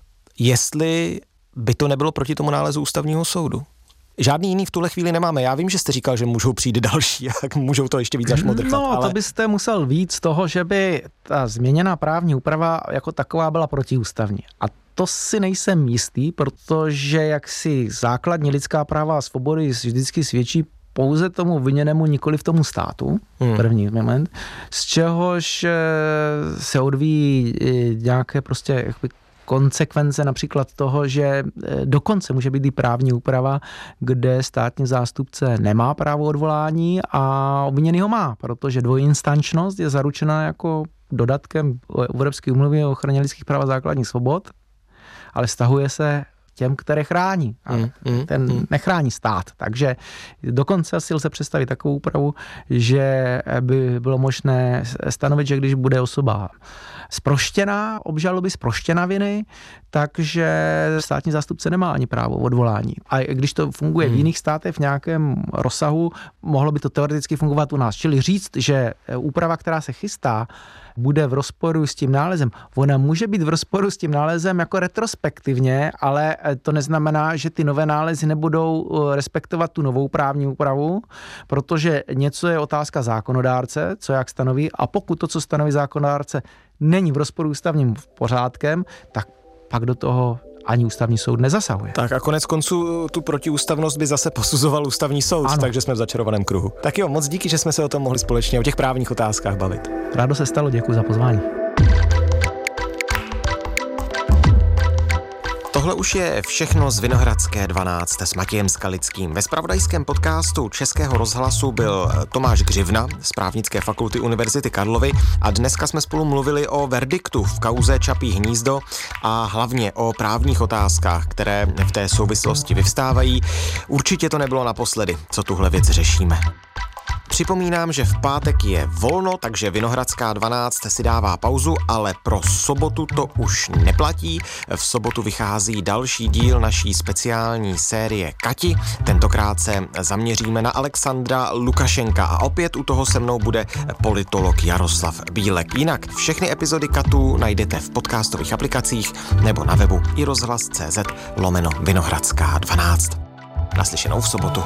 jestli by to nebylo proti tomu nálezu ústavního soudu. Žádný jiný v tuhle chvíli nemáme. Já vím, že jste říkal, že můžou přijít další, jak můžou to ještě víc zašmodrchat. No, ale... to byste musel víc z toho, že by ta změněná právní úprava jako taková byla protiústavní. A to si nejsem jistý, protože jaksi základní lidská práva a svobody vždycky svědčí pouze tomu viněnému, nikoli v tomu státu, hmm. první moment, z čehož se odvíjí nějaké prostě jakoby konsekvence například toho, že dokonce může být i právní úprava, kde státní zástupce nemá právo odvolání a obviněný ho má, protože dvojinstančnost je zaručena jako dodatkem Evropské úmluvy o ochraně lidských práv a základních svobod, ale vztahuje se těm, které chrání. A mm, mm, ten mm. nechrání stát. Takže dokonce asi lze představit takovou úpravu, že by bylo možné stanovit, že když bude osoba zproštěná obžaloby, zproštěna viny, takže státní zástupce nemá ani právo odvolání. A když to funguje hmm. v jiných státech v nějakém rozsahu, mohlo by to teoreticky fungovat u nás. Čili říct, že úprava, která se chystá, bude v rozporu s tím nálezem. Ona může být v rozporu s tím nálezem jako retrospektivně, ale to neznamená, že ty nové nálezy nebudou respektovat tu novou právní úpravu, protože něco je otázka zákonodárce, co jak stanoví, a pokud to, co stanoví zákonodárce, není v rozporu ústavním pořádkem, tak pak do toho ani ústavní soud nezasahuje. Tak a konec konců tu protiústavnost by zase posuzoval ústavní soud, ano. Takže jsme v začarovaném kruhu. Tak jo, moc díky, že jsme se o tom mohli společně o těch právních otázkách bavit. Rádo se stalo, děkuji za pozvání. Tohle už je všechno z Vinohradské dvanáct s Matějem Skalickým. Ve zpravodajském podcastu Českého rozhlasu byl Tomáš Gřivna z Právnické fakulty Univerzity Karlovy a dneska jsme spolu mluvili o verdiktu v kauze Čapí hnízdo a hlavně o právních otázkách, které v té souvislosti vyvstávají. Určitě to nebylo naposledy, co tuhle věc řešíme. Připomínám, že v pátek je volno, takže Vinohradská dvanáct si dává pauzu, ale pro sobotu to už neplatí. V sobotu vychází další díl naší speciální série Kati. Tentokrát se zaměříme na Alexandra Lukašenka a opět u toho se mnou bude politolog Jaroslav Bílek. Jinak všechny epizody Katu najdete v podcastových aplikacích nebo na webu i rozhlas tečka cé zet lomeno Vinohradská dvanáct. Naslyšenou v sobotu.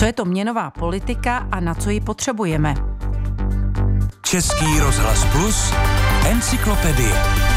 Co je to měnová politika a na co ji potřebujeme? Český rozhlas Plus, encyklopedie.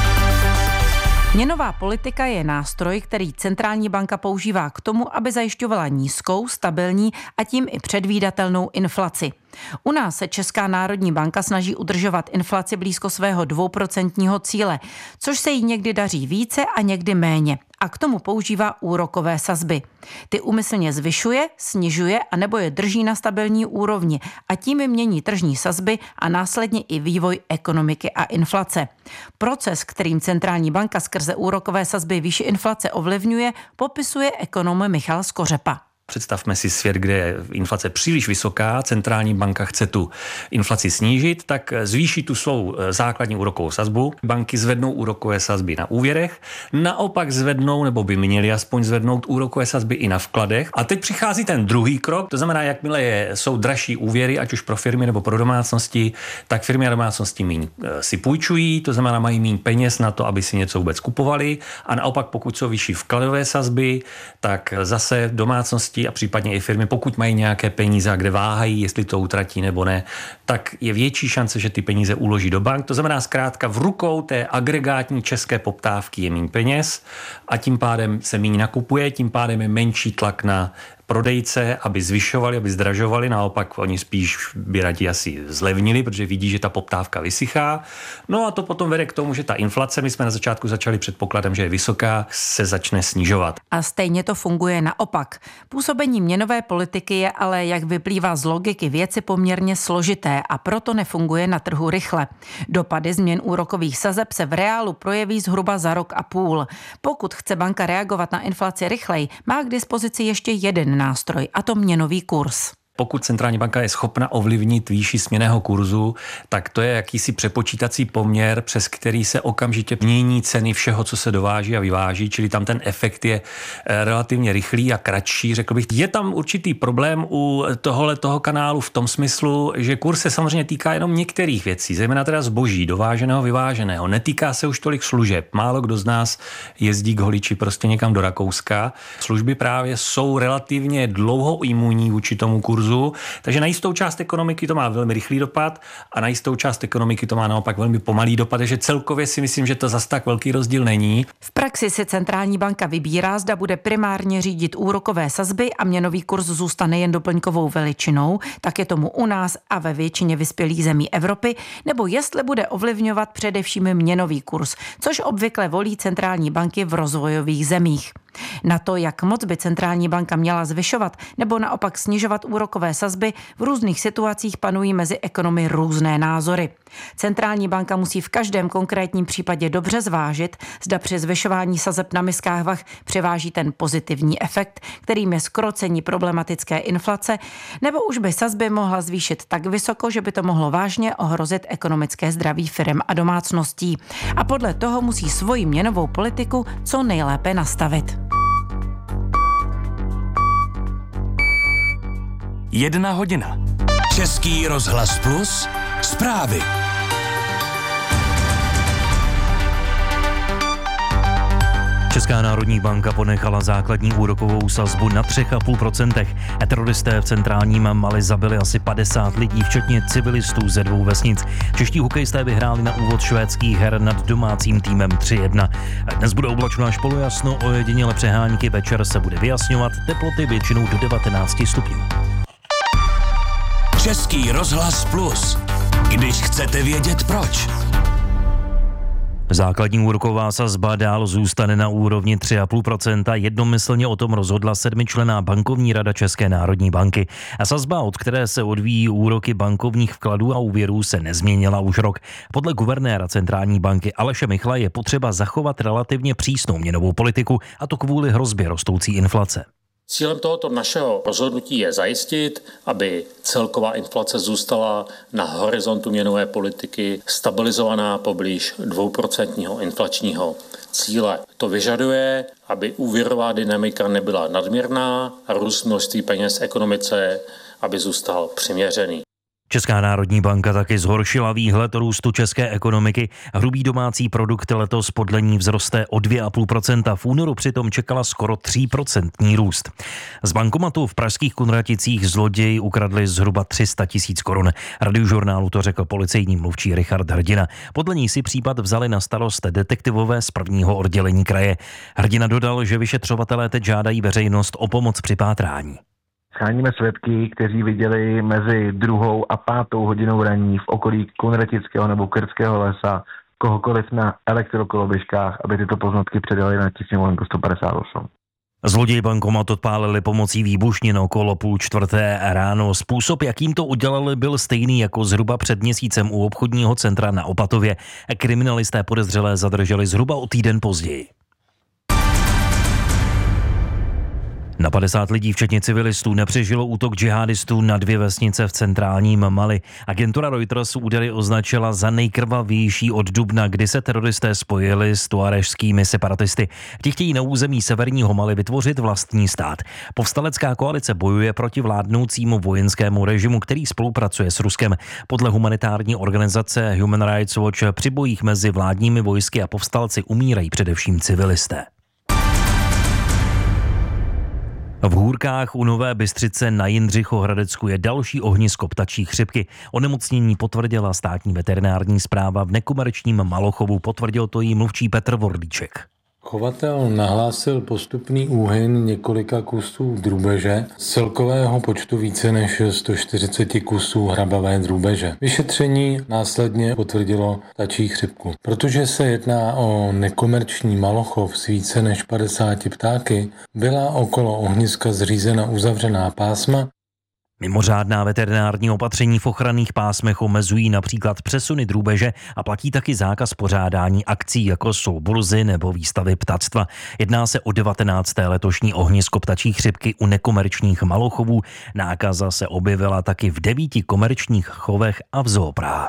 Měnová politika je nástroj, který centrální banka používá k tomu, aby zajišťovala nízkou, stabilní a tím i předvídatelnou inflaci. U nás se Česká národní banka snaží udržovat inflaci blízko svého dvouprocentního cíle, což se jí někdy daří více a někdy méně. A k tomu používá úrokové sazby. Ty úmyslně zvyšuje, snižuje a nebo je drží na stabilní úrovni a tím mění tržní sazby a následně i vývoj ekonomiky a inflace. Proces, kterým centrální banka skrze úrokové sazby výši inflace ovlivňuje, popisuje ekonom Michal Skořepa. Představme si svět, kde je inflace příliš vysoká, centrální banka chce tu inflaci snížit, tak zvýší tu svou základní úrokovou sazbu. Banky zvednou úrokové sazby na úvěrech, naopak zvednou, nebo by měly aspoň zvednout úrokové sazby i na vkladech. A teď přichází ten druhý krok, to znamená, jakmile je, jsou dražší úvěry, ať už pro firmy nebo pro domácnosti, tak firmy a domácnosti míň si půjčují, to znamená, mají míň peněz na to, aby si něco vůbec kupovali. A naopak, pokud jsou vyšší vkladové sazby, tak zase domácnosti a případně i firmy, pokud mají nějaké peníze a kde váhají, jestli to utratí nebo ne, tak je větší šance, že ty peníze uloží do bank. To znamená zkrátka v rukou té agregátní české poptávky je méně peněz a tím pádem se méně nakupuje, tím pádem je menší tlak na prodejce, aby zvyšovali, aby zdražovali, naopak oni spíš by rádi asi zlevnili, protože vidí, že ta poptávka vysychá. No a to potom vede k tomu, že ta inflace, my jsme na začátku začali předpokladem, že je vysoká, se začne snižovat. A stejně to funguje naopak. Působení měnové politiky je ale, jak vyplývá z logiky věci, poměrně složité a proto nefunguje na trhu rychle. Dopady změn úrokových sazeb se v reálu projeví zhruba za rok a půl. Pokud chce banka reagovat na inflaci rychleji, má k dispozici ještě jeden nástroj, a to měnový kurz. Pokud centrální banka je schopna ovlivnit výši směnného kurzu, tak to je jakýsi přepočítací poměr, přes který se okamžitě mění ceny všeho, co se dováží a vyváží, čili tam ten efekt je relativně rychlý a kratší, řekl bych. Je tam určitý problém u tohohle toho kanálu v tom smyslu, že kurz se samozřejmě týká jenom některých věcí, zejména teda zboží, dováženého, vyváženého. Netýká se už tolik služeb. Málo kdo z nás jezdí k holiči prostě někam do Rakouska. Služby právě jsou relativně dlouho imunní vůči tomu kurzu. Takže na jistou část ekonomiky to má velmi rychlý dopad a na jistou část ekonomiky to má naopak velmi pomalý dopad, takže celkově si myslím, že to zas tak velký rozdíl není. V praxi si centrální banka vybírá, zda bude primárně řídit úrokové sazby a měnový kurz zůstane jen doplňkovou veličinou, tak je tomu u nás a ve většině vyspělých zemí Evropy, nebo jestli bude ovlivňovat především měnový kurz, což obvykle volí centrální banky v rozvojových zemích. Na to, jak moc by centrální banka měla zvyšovat nebo naopak snižovat úrokové sazby, v různých situacích panují mezi ekonomy různé názory. Centrální banka musí v každém konkrétním případě dobře zvážit, zda při zvyšování sazeb na miskách vah převáží ten pozitivní efekt, kterým je zkrocení problematické inflace, nebo už by sazby mohla zvýšit tak vysoko, že by to mohlo vážně ohrozit ekonomické zdraví firem a domácností. A podle toho musí svoji měnovou politiku co nejlépe nastavit. Jedna hodina. Český rozhlas Plus. Zprávy. Česká národní banka ponechala základní úrokovou sazbu na tři celá pět procenta. Teroristé v centrálním Mali zabili asi padesát lidí, včetně civilistů ze dvou vesnic. Čeští hokejisté vyhráli na úvod švédských her nad domácím týmem tři jedna. Dnes bude oblačno až polojasno, ojediněle přehánky, večer se bude vyjasňovat, teploty většinou do devatenáct stupňů. Český rozhlas Plus. Když chcete vědět proč. Základní úroková sazba dál zůstane na úrovni tři celá pět procenta. Jednomyslně o tom rozhodla sedmičlenná bankovní rada České národní banky. A sazba, od které se odvíjí úroky bankovních vkladů a úvěrů, se nezměnila už rok. Podle guvernéra centrální banky Aleše Michla je potřeba zachovat relativně přísnou měnovou politiku, a to kvůli hrozbě rostoucí inflace. Cílem tohoto našeho rozhodnutí je zajistit, aby celková inflace zůstala na horizontu měnové politiky stabilizovaná poblíž dvouprocentního inflačního cíle. To vyžaduje, aby úvěrová dynamika nebyla nadměrná a růst množství peněz v ekonomice, aby zůstal přiměřený. Česká národní banka taky zhoršila výhled růstu české ekonomiky. Hrubý domácí produkt letos podle ní vzroste o dvě celá pět procenta. V únoru přitom čekala skoro tři procenta růst. Z bankomatu v pražských Kunraticích zloději ukradli zhruba tři sta tisíc korun. Radiožurnálu to řekl policejní mluvčí Richard Hrdina. Podle ní si případ vzali na starost detektivové z prvního oddělení kraje. Hrdina dodal, že vyšetřovatelé teď žádají veřejnost o pomoc při pátrání. Scháníme svědky, kteří viděli mezi druhou a pátou hodinou raní v okolí Kunratického nebo Krtského lesa kohokoliv na elektrokoloběžkách, aby tyto poznatky předali na tisíc sto padesát osm. Zloději bankomat odpálili pomocí výbušnin okolo půl čtvrté ráno. Způsob, jakým to udělali, byl stejný jako zhruba před měsícem u obchodního centra na Opatově. Kriminalisté podezřelé zadrželi zhruba o týden později. Na padesát lidí, včetně civilistů, nepřežilo útok džihadistů na dvě vesnice v centrálním Mali. Agentura Reuters údery označila za nejkrvavější od dubna, kdy se teroristé spojili s tuarežskými separatisty. Ti chtějí na území severního Mali vytvořit vlastní stát. Povstalecká koalice bojuje proti vládnoucímu vojenskému režimu, který spolupracuje s Ruskem. Podle humanitární organizace Human Rights Watch při bojích mezi vládními vojsky a povstalci umírají především civilisté. V Hůrkách u Nové Bystřice na Jindřichohradecku je další ohnisko ptačí chřipky. Onemocnění potvrdila státní veterinární správa v nekomerčním malochovu, potvrdil to jí mluvčí Petr Vorlíček. Chovatel nahlásil postupný úhyn několika kusů drůbeže z celkového počtu více než sto čtyřicet kusů hrabavé drůbeže. Vyšetření následně potvrdilo ptačí chřipku. Protože se jedná o nekomerční malochov s více než padesáti ptáky, byla okolo ohniska zřízena uzavřená pásma. Mimořádná veterinární opatření v ochranných pásmech omezují například přesuny drůbeže a platí taky zákaz pořádání akcí, jako jsou burzy nebo výstavy ptactva. Jedná se o devatenácté letošní ohnisko ptačí chřipky u nekomerčních malochovů. Nákaza se objevila taky v devíti komerčních chovech a v Zoo Praha.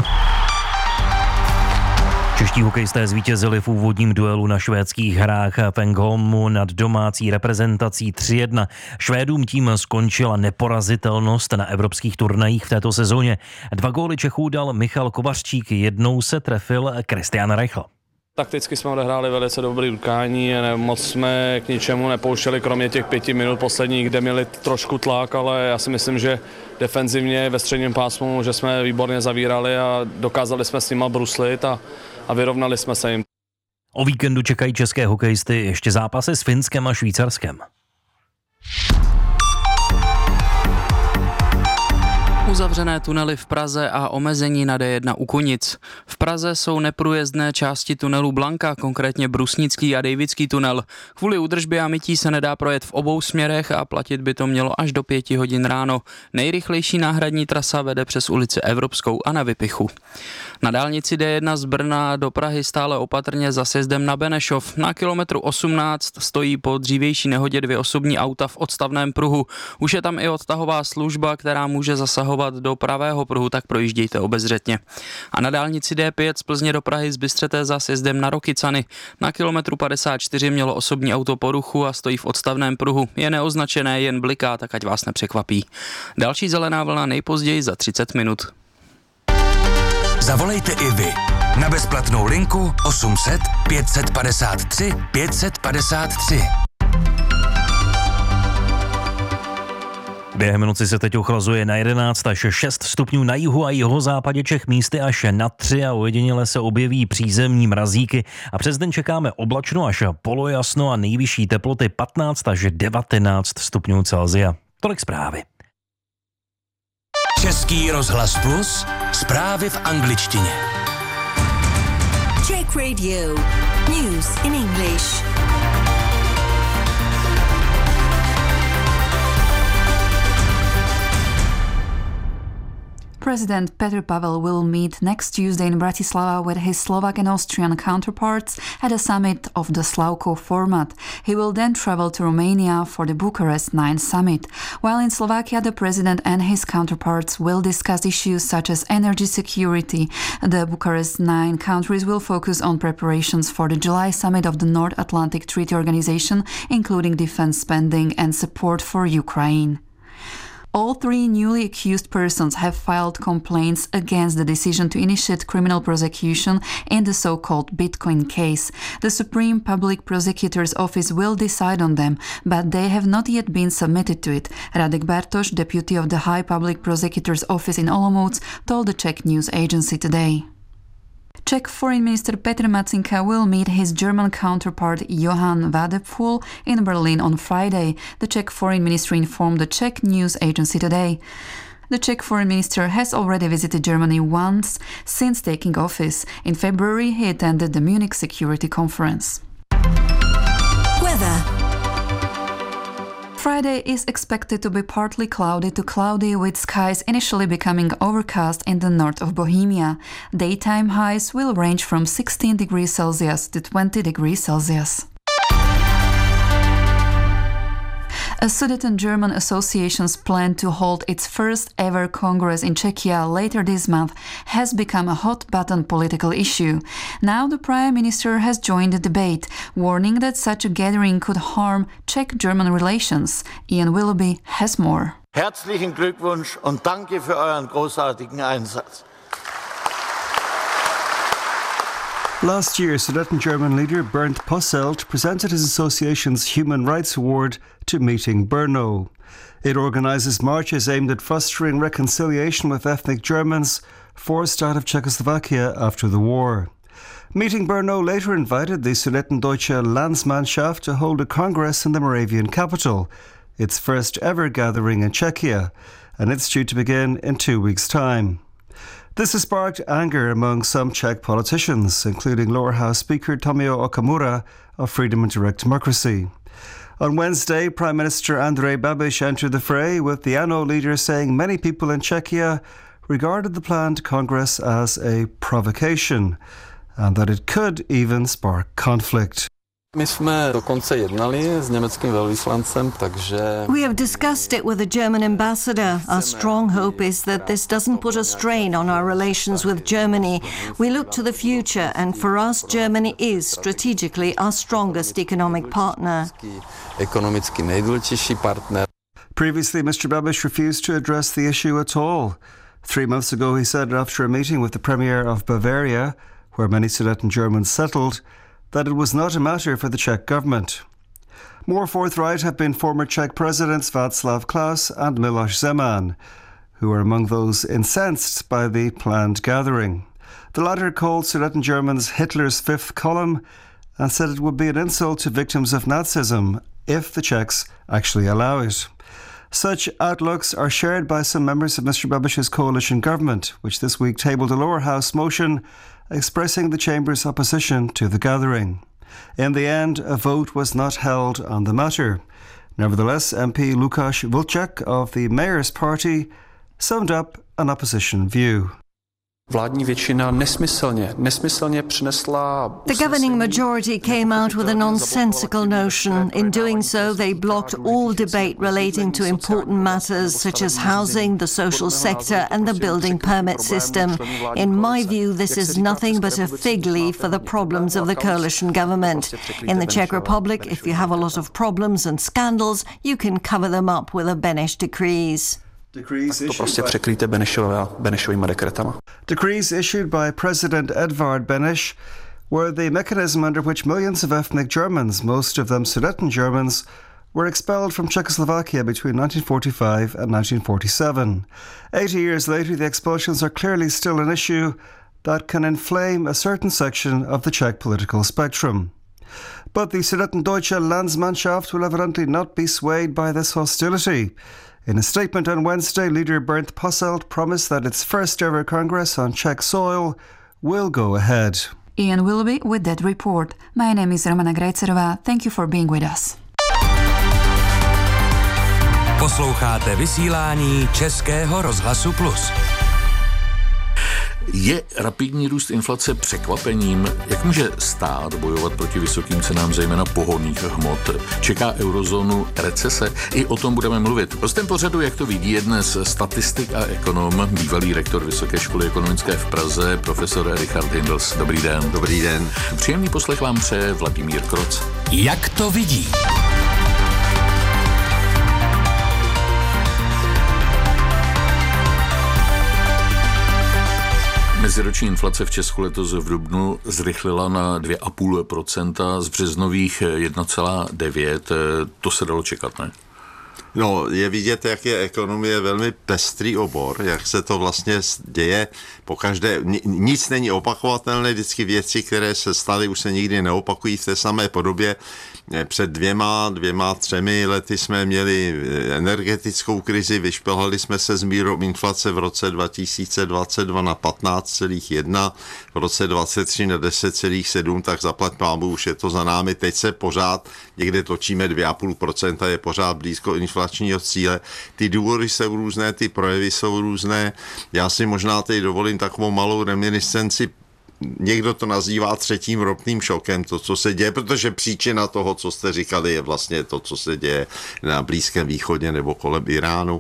Čeští hokejisté zvítězili v úvodním duelu na švédských hrách v Ängelholmu nad domácí reprezentací tři jedna. Švédům tím skončila neporazitelnost na evropských turnajích v této sezóně. Dva góly Čechů dal Michal Kovařčík, jednou se trefil Christian Reichl. Takticky jsme odehráli velice dobrý utkání, moc jsme k ničemu nepouštěli, kromě těch pěti minut posledních, kde měli trošku tlak, ale já si myslím, že defenzivně ve středním pásmu, že jsme výborně zavírali a dokázali jsme s nima bruslit a, a vyrovnali jsme se jim. O víkendu čekají české hokejisty ještě zápasy s Finskem a Švýcarskem. Uzavřené tunely v Praze a omezení na D jedna u Kunic. V Praze jsou neprůjezdné části tunelu Blanka, konkrétně Brusnický a Dejvický tunel. Kvůli údržbě a mytí se nedá projet v obou směrech a platit by to mělo až do pěti hodin ráno. Nejrychlejší náhradní trasa vede přes ulici Evropskou a na Vypichu. Na dálnici D jedna z Brna do Prahy stále opatrně za sjezdem na Benešov. Na kilometru osmnáct stojí po dřívější nehodě dvě osobní auta v odstavném pruhu. Už je tam i odtahová služba, která může zasahovat do pravého pruhu, tak projíždějte obezřetně. A na dálnici D pět z Plzně do Prahy z Bystřete za sjezdem na Rokycany. Na kilometru padesát čtyři mělo osobní auto poruchu a stojí v odstavném pruhu. Je neoznačené, jen bliká, tak ať vás nepřekvapí. Další zelená vlna nejpozději za třicet minut. Zavolejte i vy na bezplatnou linku osm set pět set padesát tři pět set padesát tři. Během noci se teď ochlazuje na jedenáct až šest stupňů na jihu a jihozápadě Čech, místy až na tři a ojediněle se objeví přízemní mrazíky a přes den čekáme oblačno až polojasno a nejvyšší teploty patnáct až devatenáct stupňů Celsia. Tolik zprávy. Český rozhlas Plus, zprávy v angličtině. Czech Radio, news in English. President Petr Pavel will meet next Tuesday in Bratislava with his Slovak and Austrian counterparts at a summit of the Slavko format. He will then travel to Romania for the Bucharest nine summit. While in Slovakia, the president and his counterparts will discuss issues such as energy security. The Bucharest nine countries will focus on preparations for the July summit of the North Atlantic Treaty Organization, including defense spending and support for Ukraine. All three newly accused persons have filed complaints against the decision to initiate criminal prosecution in the so-called Bitcoin case. The Supreme Public Prosecutor's Office will decide on them, but they have not yet been submitted to it. Radek Bartoš, deputy of the High Public Prosecutor's Office in Olomouc, told the Czech news agency today. Czech Foreign Minister Petr Matsinka will meet his German counterpart Johann Wadephul in Berlin on Friday, the Czech Foreign Ministry informed the Czech news agency today. The Czech Foreign Minister has already visited Germany once since taking office. In February, he attended the Munich Security Conference. Weather. Friday is expected to be partly cloudy to cloudy, with skies initially becoming overcast in the north of Bohemia. Daytime highs will range from sixteen degrees Celsius to twenty degrees Celsius. A Sudeten-German association's plan to hold its first ever Congress in Czechia later this month has become a hot-button political issue. Now the Prime Minister has joined the debate, warning that such a gathering could harm Czech-German relations. Ian Willoughby has more. Herzlichen Glückwunsch und danke für euren großartigen Einsatz. Last year, Sudeten-German leader Bernd Posselt presented his association's Human Rights Award to Meeting Brno. It organises marches aimed at fostering reconciliation with ethnic Germans forced out of Czechoslovakia after the war. Meeting Brno later invited the Sudetendeutsche Landsmannschaft to hold a congress in the Moravian capital, its first ever gathering in Czechia, and it's due to begin in two weeks' time. This has sparked anger among some Czech politicians, including Lower House Speaker Tomio Okamura of Freedom and Direct Democracy. On Wednesday, Prime Minister Andrej Babiš entered the fray, with the ANO leader saying many people in Czechia regarded the planned Congress as a provocation and that it could even spark conflict. My jsme dokonce jednali s německým velvyslancem, takže... We have discussed it with the German ambassador. Our strong hope is that this doesn't put a strain on our relations with Germany. We look to the future, and for us, Germany is strategically our strongest economic partner. Ekonomicky nejdůležitější partner. Previously, Mister Babiš refused to address the issue at all. Three months ago, he said after a meeting with the Premier of Bavaria, where many Sudeten Germans settled, that it was not a matter for the Czech government. More forthright have been former Czech presidents Václav Klaus and Miloš Zeman, who are among those incensed by the planned gathering. The latter called Sudeten Germans Hitler's fifth column and said it would be an insult to victims of Nazism if the Czechs actually allow it. Such outlooks are shared by some members of Mister Babiš's coalition government, which this week tabled a lower house motion expressing the chamber's opposition to the gathering. In the end, a vote was not held on the matter. Nevertheless, M P Lukáš Vlček of the Mayor's Party summed up an opposition view. Vládní většina nesmyslně, nesmyslně přinesla... The governing majority came out with a nonsensical notion. In doing so, they blocked all debate relating to important matters such as housing, the social sector and the building permit system. In my view, this is nothing but a fig leaf for the problems of the coalition government. In the Czech Republic, if you have a lot of problems and scandals, you can cover them up with a Beneš decrees. To prostě překrýte Benešovými dekretama. Decrees issued by President Edvard Beneš were the mechanism under which millions of ethnic Germans, most of them Sudeten Germans, were expelled from Czechoslovakia between nineteen forty-five and nineteen forty-seven. Eighty years later, the expulsions are clearly still an issue that can inflame a certain section of the Czech political spectrum. But the Sudetendeutsche Landsmannschaft will evidently not be swayed by this hostility. In a statement on Wednesday, leader Bernd Posselt promised that its first ever Congress on Czech soil will go ahead. Ian Willoughby with that report. My name is Romana Grajcerová. Thank you for being with us. Posloucháte vysílání Českého rozhlasu Plus. Je rapidní růst inflace překvapením? Jak může stát bojovat proti vysokým cenám, zejména pohonných hmot? Čeká eurozónu recese? I o tom budeme mluvit. Hostem pořadu, jak to vidí, je dnes statistik a ekonom, bývalý rektor Vysoké školy ekonomické v Praze, profesor Richard Hindels. Dobrý den. Dobrý den. Příjemný poslech vám přeje Vladimír Kroc. Jak to vidí? Meziroční inflace v Česku letos v dubnu zrychlila na dvě a půl procenta, z březnových jedna celá devět. To se dalo čekat, ne? No, je vidět, jak je ekonomie velmi pestrý obor, jak se to vlastně děje po každé, nic není opakovatelné, vždycky věci, které se staly, už se nikdy neopakují v té samé podobě. Před dvěma, dvěma, třemi lety jsme měli energetickou krizi, vyšplhali jsme se s mírou inflace v roce dva tisíce dvacet dva na patnáct celá jedna, v roce dvacet tři na deset celá sedm, tak zaplať pámu, už je to za námi. Teď se pořád někde točíme dvě a půl procenta, je pořád blízko inflačního cíle. Ty důvody jsou různé, ty projevy jsou různé. Já si možná teď dovolím takovou malou reminiscenci. Někdo to nazývá třetím ropným šokem, to, co se děje, protože příčina toho, co jste říkali, je vlastně to, co se děje na Blízkém východě nebo kolem Iránu.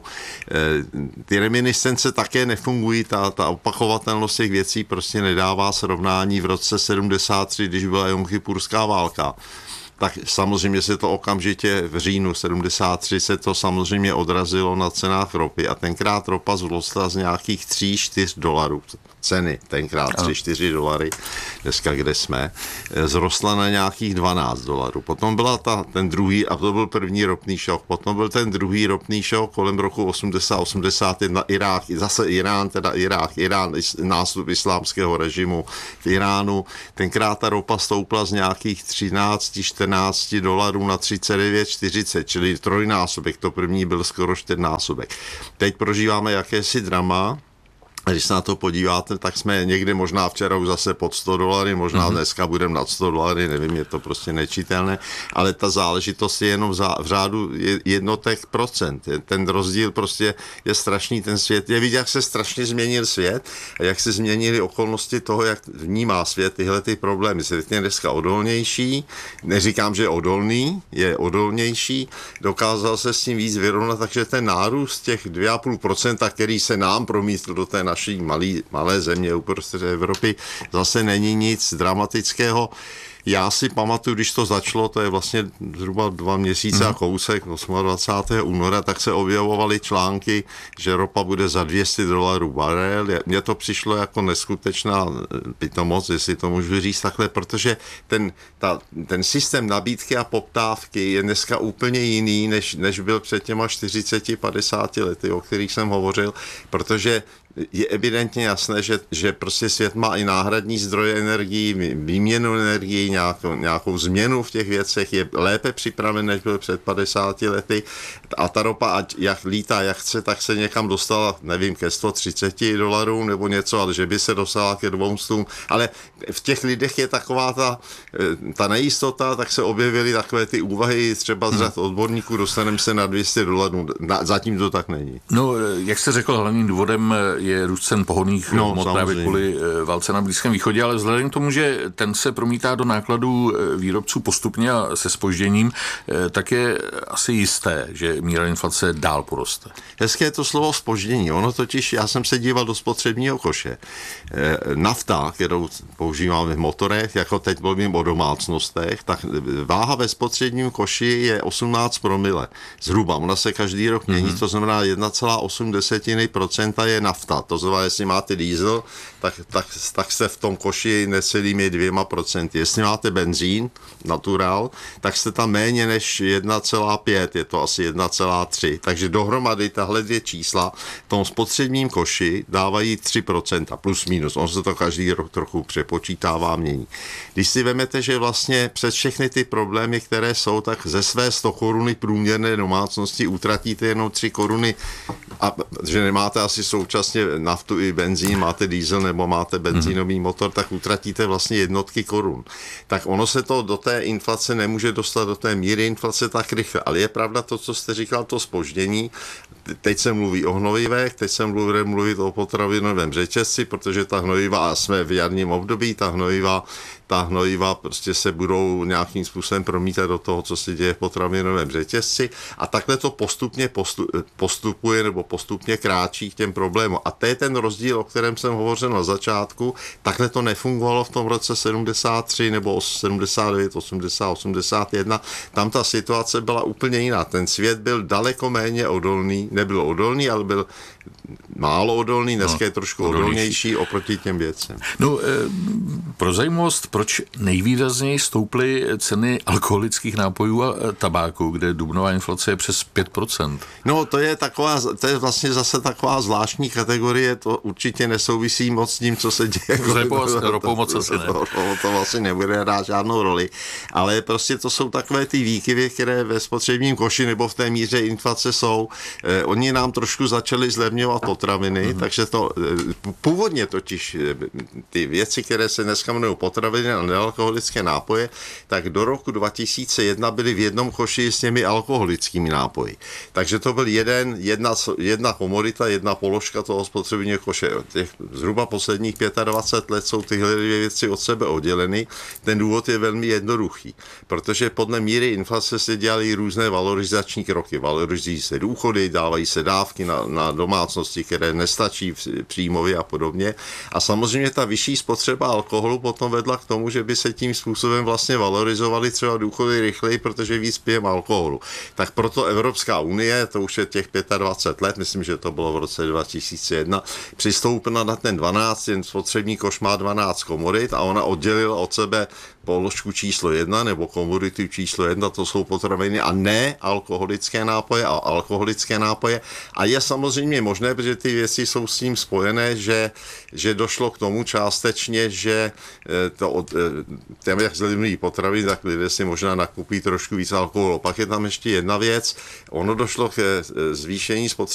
Ty reminiscence také nefungují, ta, ta opakovatelnost těch věcí prostě nedává srovnání. V roce sedmdesát tři, když byla jomkypurská válka, tak samozřejmě se to okamžitě v říjnu sedmdesát tři se to samozřejmě odrazilo na cenách ropy a tenkrát ropa zrostla z nějakých tři čtyři dolarů ceny, tenkrát tři čtyři dolary, dneska kde jsme, zrostla na nějakých dvanáct dolarů. Potom byla ta, ten druhý, a to byl první ropný šok, potom byl ten druhý ropný šok kolem roku osmdesát osmdesát jedna Irák, zase Irán, teda Irák, Irán, nástup islámského režimu v Iránu, tenkrát ta ropa stoupla z nějakých třináct čtrnáct dolarů na třicet devět čtyřicet, čili trojnásobek, to první byl skoro čtyřnásobek. Teď prožíváme jakési drama. A když se na to podíváte, tak jsme někde možná včera už zase pod sto dolary, možná mm-hmm. dneska budeme nad sto dolary, nevím, je to prostě nečitelné, ale ta záležitost je jenom v řádu jednotek procent. Ten rozdíl prostě je strašný, ten svět. Je vidět, jak se strašně změnil svět a jak se změnily okolnosti toho, jak vnímá svět tyhle ty problémy. Svět je dneska odolnější, neříkám, že je odolný, je odolnější, dokázal se s tím víc vyrovnat, takže ten nárůst těch dvě a půl procenta, který se nám promítl do té naší malý, malé země uprostřed Evropy, zase není nic dramatického. Já si pamatuju, když to začalo, to je vlastně zhruba dva měsíce mm. a kousek, dvacátého osmého února, tak se objevovaly články, že ropa bude za dvě stě dolarů barel. Mně to přišlo jako neskutečná pitomoc, jestli to můžu říct takhle, protože ten, ta, ten systém nabídky a poptávky je dneska úplně jiný, než, než byl před těma čtyřiceti padesáti lety, o kterých jsem hovořil, protože je evidentně jasné, že, že prostě svět má i náhradní zdroje energií, výměnu energií, nějakou, nějakou změnu v těch věcech, je lépe připraven, než byl před padesáti lety a ta ropa, ať jak lítá, jak chce, tak se někam dostala, nevím, ke sto třicet dolarům nebo něco, ale že by se dostala ke dvou stům, ale v těch lidech je taková ta, ta nejistota, tak se objevily takové ty úvahy, třeba z řad odborníků, dostaneme se na dvě stě dolarů, zatím to tak není. No, jak jste řekl, hlavním důvodem je růst cen pohonných no, hmot právě kvůli válce na Blízkém východě, ale vzhledem k tomu, že ten se promítá do nákladů výrobců postupně a se zpožděním, tak je asi jisté, že míra inflace dál poroste. Hezké je to slovo zpoždění. Ono totiž, já jsem se díval do spotřebního koše. Nafta, kterou používáme v motorech, jako teď mluvím o domácnostech, tak váha ve spotřebním koši je osmnáct promile. Zhruba. Ona se každý rok mění, mm-hmm. to znamená jedna celá osm procenta je nafta. To znamená, jestli máte diesel, tak, tak, tak jste v tom koši necelými dvěma procenty. Jestli máte benzín, naturál, tak jste tam méně než jedna celá pět, je to asi jedna celá tři. Takže dohromady tahle dvě čísla v tom spotřebním koši dávají tři procenta, plus minus. On se to každý rok trochu přepočítává, mění. Když si vemete, že vlastně přes všechny ty problémy, které jsou, tak ze své sto koruny průměrné domácnosti utratíte jenom tři koruny a že nemáte asi současně naftu i benzín, máte diesel nebo máte benzínový motor, tak utratíte vlastně jednotky korun. Tak ono se to do té inflace nemůže dostat do té míry inflace tak rychle. Ale je pravda to, co jste říkal, to zpoždění. Teď se mluví o hnojivech, teď se mluví mluvit o potravinovém řetězci, protože ta hnojiva, a jsme v jarním období, ta hnojiva, ta hnojiva prostě se budou nějakým způsobem promítat do toho, co se děje v potravinovém řetězci a takhle to postupně postupuje nebo postupně kráčí k těm problémům. A to je ten rozdíl, o kterém jsem hovořil na začátku. Takhle to nefungovalo v tom roce sedmdesát tři nebo sedmdesát devět, osmdesát, osmdesát jedna. Tam ta situace byla úplně jiná. Ten svět byl daleko méně odolný, nebyl odolný, ale byl málo odolný, dneska no, je trošku odolnější. odolnější oproti těm věcem. No, pro zajímavost, proč nejvýrazněji stouply ceny alkoholických nápojů a tabáku, kde dubnová inflace je přes pět procent? No, to je taková, to je vlastně zase taková zvláštní kategorie, to určitě nesouvisí moc s tím, co se děje. S ropou moc asi ne. To, to vlastně nebude hrát žádnou roli, ale prostě to jsou takové ty výkyvy, které ve spotřebním koši nebo v té míře inflace jsou. Eh, oni nám trošku začali zlevňovat potraviny, mm. takže to eh, původně totiž eh, ty věci, které se dneska jmenují potraviny a nealkoholické nápoje, tak do roku dva tisíce jedna byly v jednom koši s těmi alkoholickými nápoji. Takže to byl jeden, jedna, jedna komodita, jedna položka toho spotřebního koše. Těch zhruba posledních dvacet pět let jsou tyhle dvě věci od sebe odděleny. Ten důvod je velmi jednoduchý, protože podle míry inflace se dělají různé valorizační kroky. Valorizují se důchody, dávají se dávky na, na domácnosti, které nestačí příjmově a podobně. A samozřejmě ta vyšší spotřeba alkoholu potom vedla k tomu, že by se tím způsobem vlastně valorizovaly třeba důchody rychleji, protože víc pijeme alkoholu. Tak proto Evropská unie, to už je těch dvacet pět let, myslím, že to bylo v roce dva tisíce jedna, přistoupila na ten dvanáct, ten spotřební koš má dvanáct komodit a ona oddělila od sebe položku číslo jedna nebo komoditu číslo jedna, to jsou potraviny a ne alkoholické nápoje a alkoholické nápoje. A je samozřejmě možné, protože ty věci jsou s tím spojené, že, že došlo k tomu částečně, že to, těm, jak zlevňují potraviny, tak lidé si možná nakupí trošku víc alkoholu. Pak je tam ještě jedna věc, ono došlo k zvýšení spotřeby